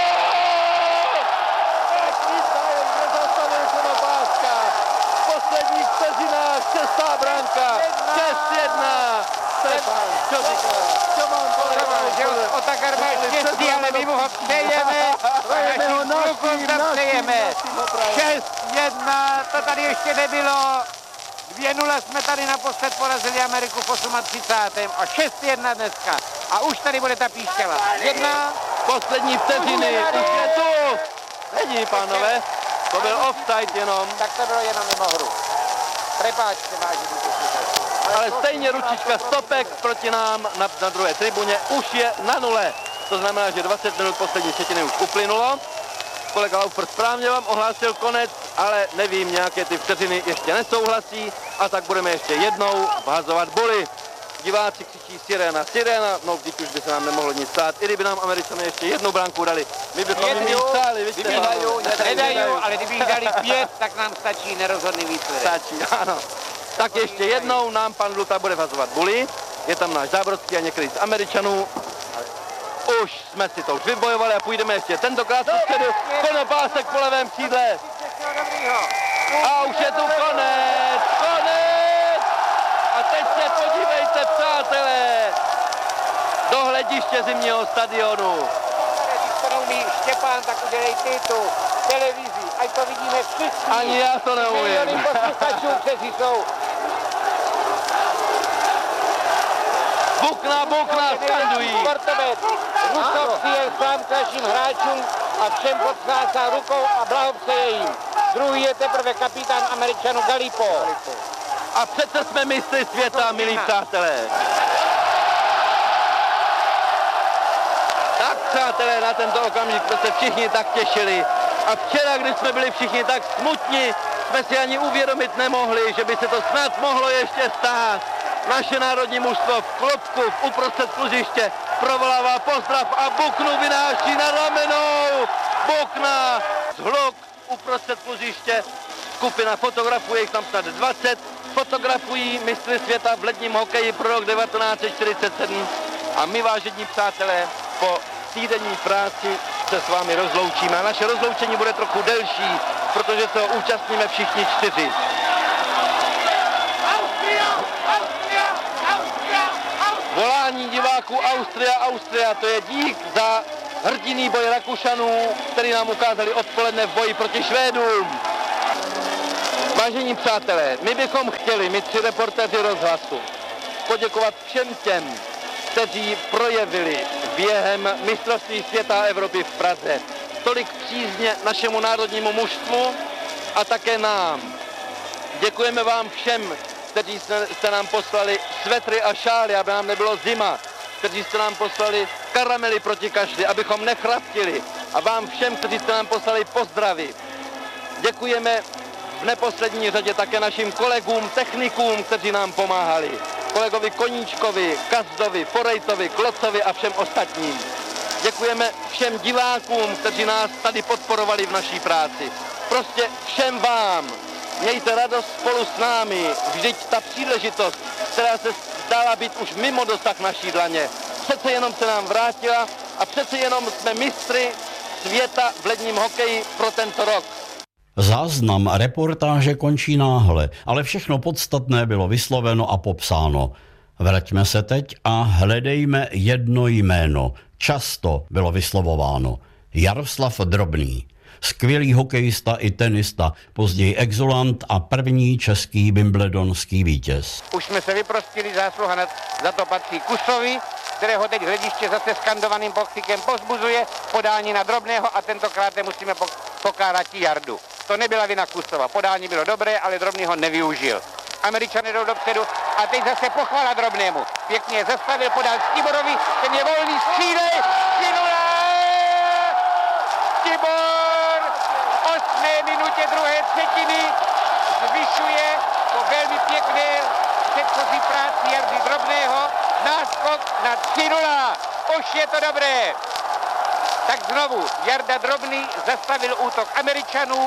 McIntyre nezastavil Konopáska. V posledních vteřinách šestá branka. šest jedna. Stefan, čo říkáš? Čo mám povedať? Otakar má štěstí, ale my mu ho přejeme. Našim klukům přejeme. šest jedna, to tady ještě nebylo. dvě nula jsme tady naposled porazili Ameriku v třicátém osmém a šest jedna dneska. A už tady bude ta píšťala. Jedna. Poslední vteřiny. Už je tu. Není, pánové. To byl offside jenom. Tak to bylo jenom mimo hru. Prepáčte, vážení posluchači. Ale stejně ručička stopek proti nám na, na druhé tribuně už je na nule. To znamená, že dvacet minut poslední třetiny už uplynulo. Kolega Laufer správně vám ohlásil konec, ale nevím, nějaké ty vteřiny ještě nesouhlasí a tak budeme ještě jednou vhazovat buly. Diváci křičí sirena, sirena, no vždyť už by se nám nemohlo nic stát, i kdyby nám Američané ještě jednu branku dali. My bychom jim nic stáli, vidíte? Nedají, ale kdyby jich dali pět, tak nám stačí nerozhodný výsledek. Stačí, ano. Tak ještě jednou nám pan Luta bude vhazovat buly. Je tam náš Zábrodský a některý z Američanů. Už jsme si to už vybojovali a půjdeme ještě tentokrát předu. Konopásek po levém křídle. A už je tu konec, konec! A teď se podívejte, přátelé, do hlediště zimního stadionu. Když to neumí Štěpán, tak udělej ty tu televizi, ať to vidíme všichni. Ani já to neumím. Miliony posluchačů, kteří jsou. Bukna, bukna, skandují. Sportovec Rusov přijel sám k našim hráčům a všem podcházá rukou a blahopřeje jim. Druhý je teprve kapitán Američanů Galipo. A přece jsme mistry světa, milí přátelé. Tak, přátelé, na tento okamžik jsme se všichni tak těšili. A včera, když jsme byli všichni tak smutní, jsme si ani uvědomit nemohli, že by se to snad mohlo ještě stát. Naše národní mužstvo v klopku v uprostřed kluziště provolává pozdrav a Buknu vynáší na ramenou. Bukna, zhluk uprostřed kluziště. Skupina fotografuje, jich tam snad dvacet. Fotografují mistry světa v ledním hokeji pro rok devatenáct set čtyřicet sedm. A my, vážení přátelé, po týdenní práci se s vámi rozloučíme. A naše rozloučení bude trochu delší, protože se ho účastníme všichni čtyři. Volání diváků Austria, Austria, to je dík za hrdinný boj Rakušanů, který nám ukázali odpoledne v boji proti Švédům. Vážení přátelé, my bychom chtěli, my tři reportéři Rozhlasu, poděkovat všem těm, kteří projevili během mistrovství světa a Evropy v Praze. Tolik přízně našemu národnímu mužstvu a také nám. Děkujeme vám všem, kteří jste nám poslali svetry a šály, aby nám nebylo zima, kteří jste nám poslali karamely proti kašli, abychom nechraptili, a vám všem, kteří jste nám poslali pozdravy. Děkujeme v neposlední řadě také našim kolegům, technikům, kteří nám pomáhali. Kolegovi Koníčkovi, Kazdovi, Forejtovi, Klocovi a všem ostatním. Děkujeme všem divákům, kteří nás tady podporovali v naší práci. Prostě všem vám. Mějte radost spolu s námi. Vždyť ta příležitost, která se zdála být už mimo dosah naší dlaně, přece jenom se nám vrátila a přece jenom jsme mistry světa v ledním hokeji pro tento rok. Záznam reportáže končí náhle, ale všechno podstatné bylo vysloveno a popsáno. Vraťme se teď a hledejme jedno jméno. Často bylo vyslovováno. Jaroslav Drobný. Skvělý hokejista i tenista, později exulant a první český wimbledonský vítěz. Už jsme se vyprostili, zásluha za to patří Kusovi, kterého teď hlediště zase skandovaným pokřikem pozbuzuje, podání na Drobného a tentokrát musíme pokárat Jardu. To nebyla vina Kusova, podání bylo dobré, ale Drobný ho nevyužil. Američané jdou dopředu a teď zase pochvala Drobnému. Pěkně je zastavil, podal Stiborovi, ten je volný, střílej, střílej! Stibor v osmé minutě druhé třetiny zvyšuje po velmi pěkné předchozí práci Jardy Drobného náskok na tři nula. Už je to dobré. Tak znovu Jarda Drobný zastavil útok Američanů,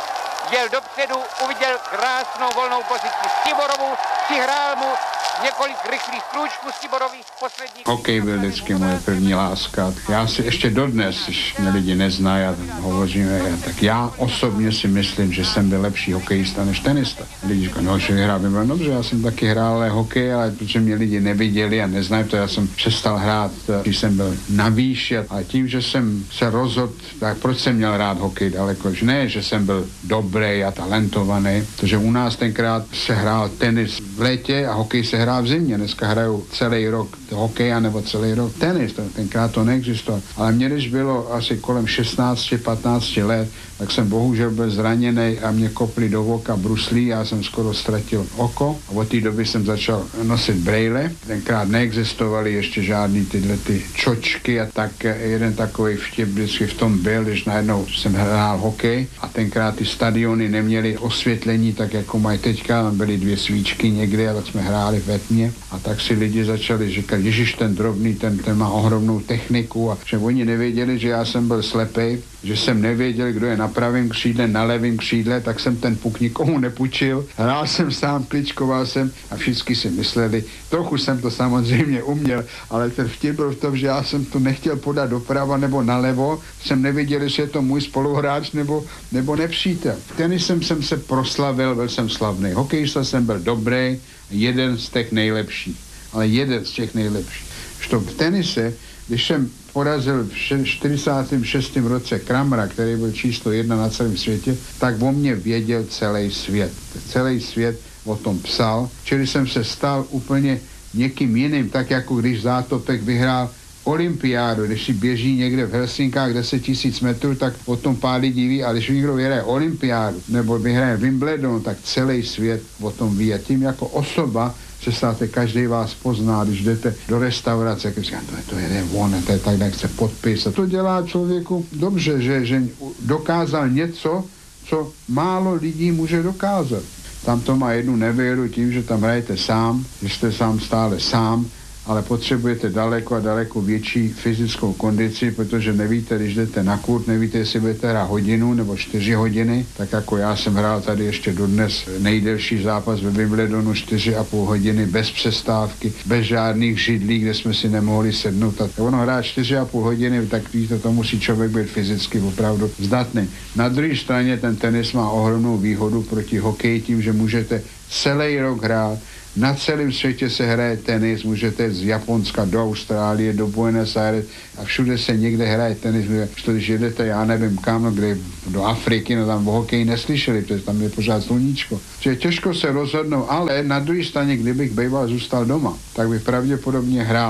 jel dopředu, uviděl krásnou volnou pozici Stiborovu, přihrál mu několik rychlých krůčků Stiborovi v posledních... Hokej byl vždycky moje první láska. Já si ještě dodnes, když mě lidi neznají a hovoříme, tak já osobně si myslím, že jsem byl lepší hokejista než tenista. Lidi říkají, no, že vyhrál by bylo dobře, já jsem taky hrál hokej, ale protože mě lidi neviděli a neznají to, já jsem přestal hrát, když jsem byl na výši. A tím, že jsem se rozhodl, tak proč jsem měl rád hokej daleko? Ne, že jsem byl dobrý a talentovaný, protože u nás tenkrát se hrál tenis v létě a hokej se hrál v zimě. Dneska hrajou celý rok hokej nebo celý rok tenis. Tenkrát to neexistovalo. Ale mě, když bylo asi kolem šestnáct patnáct let, tak jsem bohužel byl zraněný a mě kopli do oka bruslí, já jsem skoro ztratil oko a od té doby jsem začal nosit brejle. Tenkrát neexistovaly ještě žádný tyhle ty čočky a tak jeden takový vtip vždycky v tom byl, když najednou jsem hrál hokej a tenkrát ty stadiony neměly osvětlení tak jako mají teďka, tam byly dvě svíčky někde, ale jsme hráli ve tmě a tak si lidi začali říkat, ježiš, ten Drobný, ten, ten má ohromnou techniku a že oni nevěděli, že já jsem byl slepej, že jsem nevěděl, kdo je na pravém křídle, na levém křídle, tak jsem ten puk nikomu nepůjčil. Hrál jsem sám, kličkoval jsem a všichni si mysleli, trochu jsem to samozřejmě uměl, ale ten vtip byl v tom, že já jsem to nechtěl podat doprava nebo nalevo, jsem nevěděl, jestli je to můj spoluhráč nebo, nebo nepřítel. Tenisem jsem se proslavil, byl jsem slavný. Hokejista jsem byl dobrý, jeden z těch nejlepších, ale jeden z těch nejlepších. Što v tenise, když jsem porazil v čtyřicátém šestém roce Kramera, který byl číslo jedna na celém světě, tak o mě věděl celý svět. Celý svět o tom psal, čili jsem se stal úplně někým jiným, tak jako když Zátopek vyhrál olympiádu, když si běží někde v Helsinkách deset tisíc metrů, tak o tom pár lidí ví, a když někdo vyhraje olympiádu nebo vyhraje Wimbledon, tak celý svět o tom ví. A tím jako osoba se státe, každý vás pozná, když jdete do restaurace, když říkáte, to je, to je on, to je tak, jak se podpis. A to dělá člověku dobře, že, že dokázal něco, co málo lidí může dokázat. Tam to má jednu nevýhodu tím, že tam hrajete sám, že jste sám stále sám, ale potřebujete daleko a daleko větší fyzickou kondici, protože nevíte, když jdete na kurt, nevíte, jestli budete hrát hodinu nebo čtyři hodiny, tak jako já jsem hrál tady ještě dodnes nejdelší zápas ve Wimbledonu čtyři a půl hodiny bez přestávky, bez žádných židlí, kde jsme si nemohli sednout. A ono hrát čtyři a půl hodiny, tak víte, to musí člověk být fyzicky opravdu zdatný. Na druhé straně ten tenis má ohromnou výhodu proti hokeji tím, že můžete celý rok hrát. Na celém světě se hraje tenis, můžete jít z Japonska do Austrálie, do Buenos Aires a všude se někde hraje tenis. Když jedete, já nevím kam, kde do Afriky, no tam o hokeji neslyšeli, protože tam je pořád sluníčko. Čiže těžko se rozhodnou, ale na druhé straně, kdybych býval zůstal doma, tak bych pravděpodobně hrál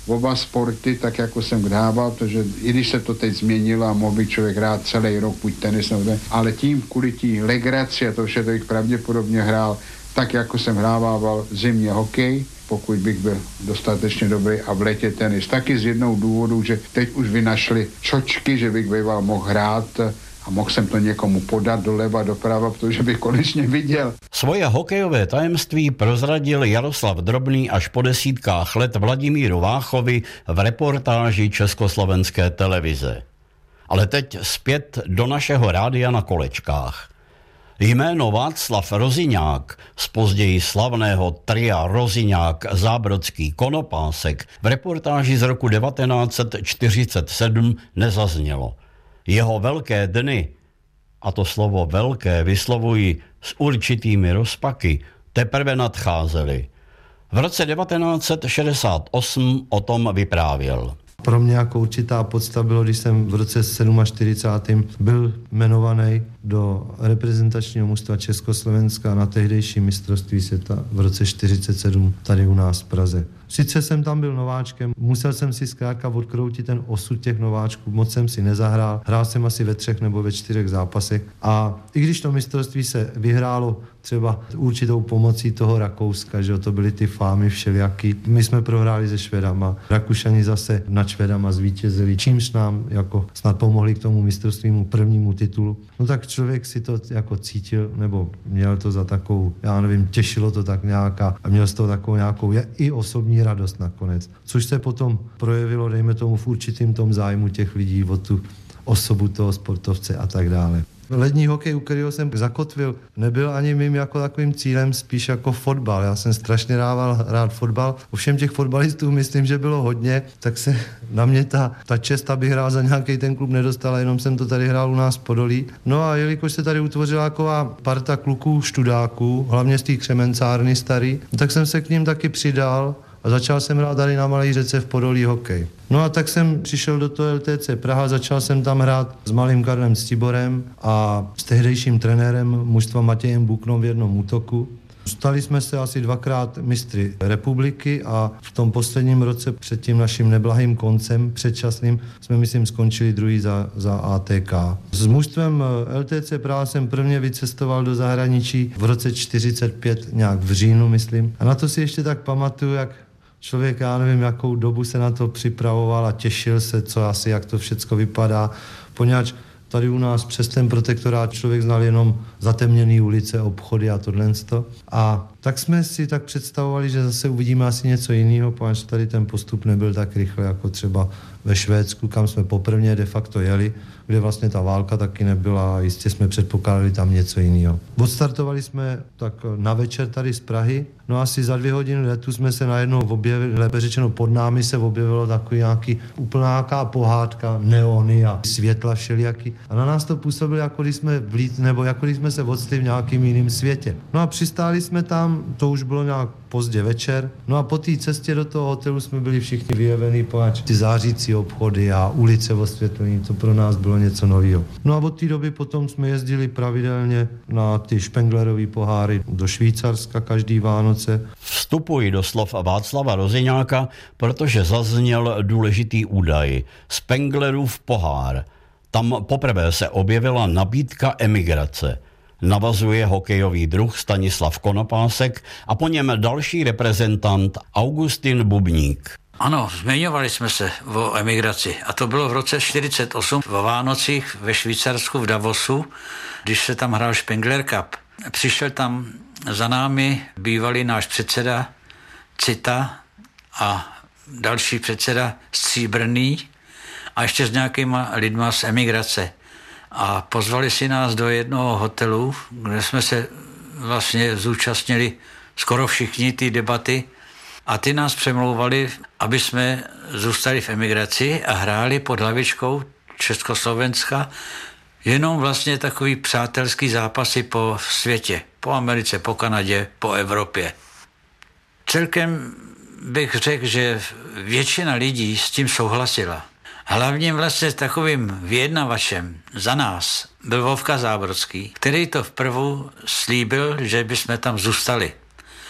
oba sporty, tak jako jsem hrával, protože i když se to teď změnilo a mohl by člověk hrát celý rok, buď tenis, nebo ten, ale tím kvůli tí legraci, a to vše bych pravděpodobně hrál, tak jako jsem hrával zimně hokej, pokud bych byl dostatečně dobrý, a v létě tenis. Taky z jednou důvodu, že teď už vynašli čočky, že bych býval mohl hrát a mohl jsem to někomu podat doleva, doprava, protože bych konečně viděl. Svoje hokejové tajemství prozradil Jaroslav Drobný až po desítkách let Vladimíru Váchovi v reportáži Československé televize. Ale teď zpět do našeho rádia na kolečkách. Jméno Václav Roziňák z později slavného tria Roziňák Zábrodský Konopásek v reportáži z roku devatenáct set čtyřicet sedm nezaznělo. Jeho velké dny, a to slovo velké vyslovuji s určitými rozpaky, teprve nadcházely. V roce devatenáct set šedesát osm o tom vyprávěl. Pro mě jako určitá podsta bylo, když jsem v roce čtyřicátém sedmém byl jmenovaný do reprezentačního mužstva Československa na tehdejší mistrovství světa v roce čtyřicet sedm tady u nás v Praze. Sice jsem tam byl nováčkem, musel jsem si zkrátka odkroutit ten osud těch nováčků, moc jsem si nezahrál, hrál jsem asi ve třech nebo ve čtyřech zápasech a i když to mistrovství se vyhrálo třeba určitou pomocí toho Rakouska, že to byly ty fámy všelijaký, my jsme prohráli se Švédama, Rakušani zase nad Švédama zvítězili, čímž nám jako snad pomohli k tomu mistrovstvímu prvnímu titulu. No tak člověk si to jako cítil, nebo měl to za takovou, já nevím, těšilo to tak nějaká a měl z toho takovou nějakou i osobní radost nakonec. Což se potom projevilo, dejme tomu, v určitým tom zájmu těch lidí o tu osobu toho sportovce a tak dále. Lední hokej, u kterého jsem zakotvil, nebyl ani mým jako takovým cílem, spíš jako fotbal. Já jsem strašně rával rád fotbal. Ovšem těch fotbalistů myslím, že bylo hodně, tak se na mě ta, ta čest, abych hrál za nějaký ten klub, nedostala, jenom jsem to tady hrál u nás v Podolí. No a jelikož se tady utvořila taková parta kluků študáků, hlavně z té křemencárny starý, tak jsem se k ním taky přidal a začal jsem hrát tady na Malé Řece v Podolí hokej. No a tak jsem přišel do toho L T C Praha, začal jsem tam hrát s malým Karlem Stiborem a s tehdejším trenérem mužstva Matějem Buknou v jednom útoku. Stali jsme se asi dvakrát mistry republiky a v tom posledním roce před tím naším neblahým koncem předčasným jsme, myslím, skončili druhý za, za A T K. S mužstvem L T C Praha jsem prvně vycestoval do zahraničí v roce čtyřicet pět, nějak v říjnu, myslím. A na to si ještě tak pamatuju, jak člověk, já nevím, jakou dobu se na to připravoval a těšil se, co asi, jak to všecko vypadá, poněvadž tady u nás přes ten protektorát člověk znal jenom zatemněné ulice, obchody a tohle. A tak jsme si tak představovali, že zase uvidíme asi něco jiného, protože tady ten postup nebyl tak rychle jako třeba ve Švédsku, kam jsme poprvně de facto jeli, kde vlastně ta válka taky nebyla a jistě jsme předpokládali tam něco jiného. Odstartovali jsme tak na večer tady z Prahy, no asi za dvě hodiny letu jsme se najednou objevili, lépe řečeno pod námi se objevilo takový nějaký úplná nějaká pohádka, neony a světla všelijaký. A na nás to působilo, jako když jsme vlít, nebo jako když jsme se odstli v nějakým jiném světě. No a přistáli jsme tam, to už bylo nějak pozdě večer. No a po té cestě do toho hotelu jsme byli všichni vyjevení, poněvadž ty zářící obchody a ulice osvětlení, to pro nás bylo něco nového. No a od té doby potom jsme jezdili pravidelně na ty Špenglerový poháry do Švýcarska každý Vánoce. Vstupuji do slov Václava Roziňáka, protože zazněl důležitý údaj. Spenglerův pohár. Tam poprvé se objevila nabídka emigrace. Navazuje hokejový druh Stanislav Konopásek a po něm další reprezentant Augustin Bubník. Ano, zmiňovali jsme se o emigraci a to bylo v roce čtyřicet osm o Vánocích ve Švýcarsku v Davosu, když se tam hrál Spengler Cup. Přišel tam za námi bývalý náš předseda Cita a další předseda Stříbrný a ještě s nějakýma lidma z emigrace. A pozvali si nás do jednoho hotelu, kde jsme se vlastně zúčastnili skoro všichni ty debaty a ty nás přemlouvali, aby jsme zůstali v emigraci a hráli pod hlavičkou Československa jenom vlastně takový přátelský zápasy po světě, po Americe, po Kanadě, po Evropě. Celkem bych řekl, že většina lidí s tím souhlasila. Hlavním vlastně takovým vyjednavačem za nás byl Vovka Zábrodský, který to vprvu slíbil, že bychom tam zůstali.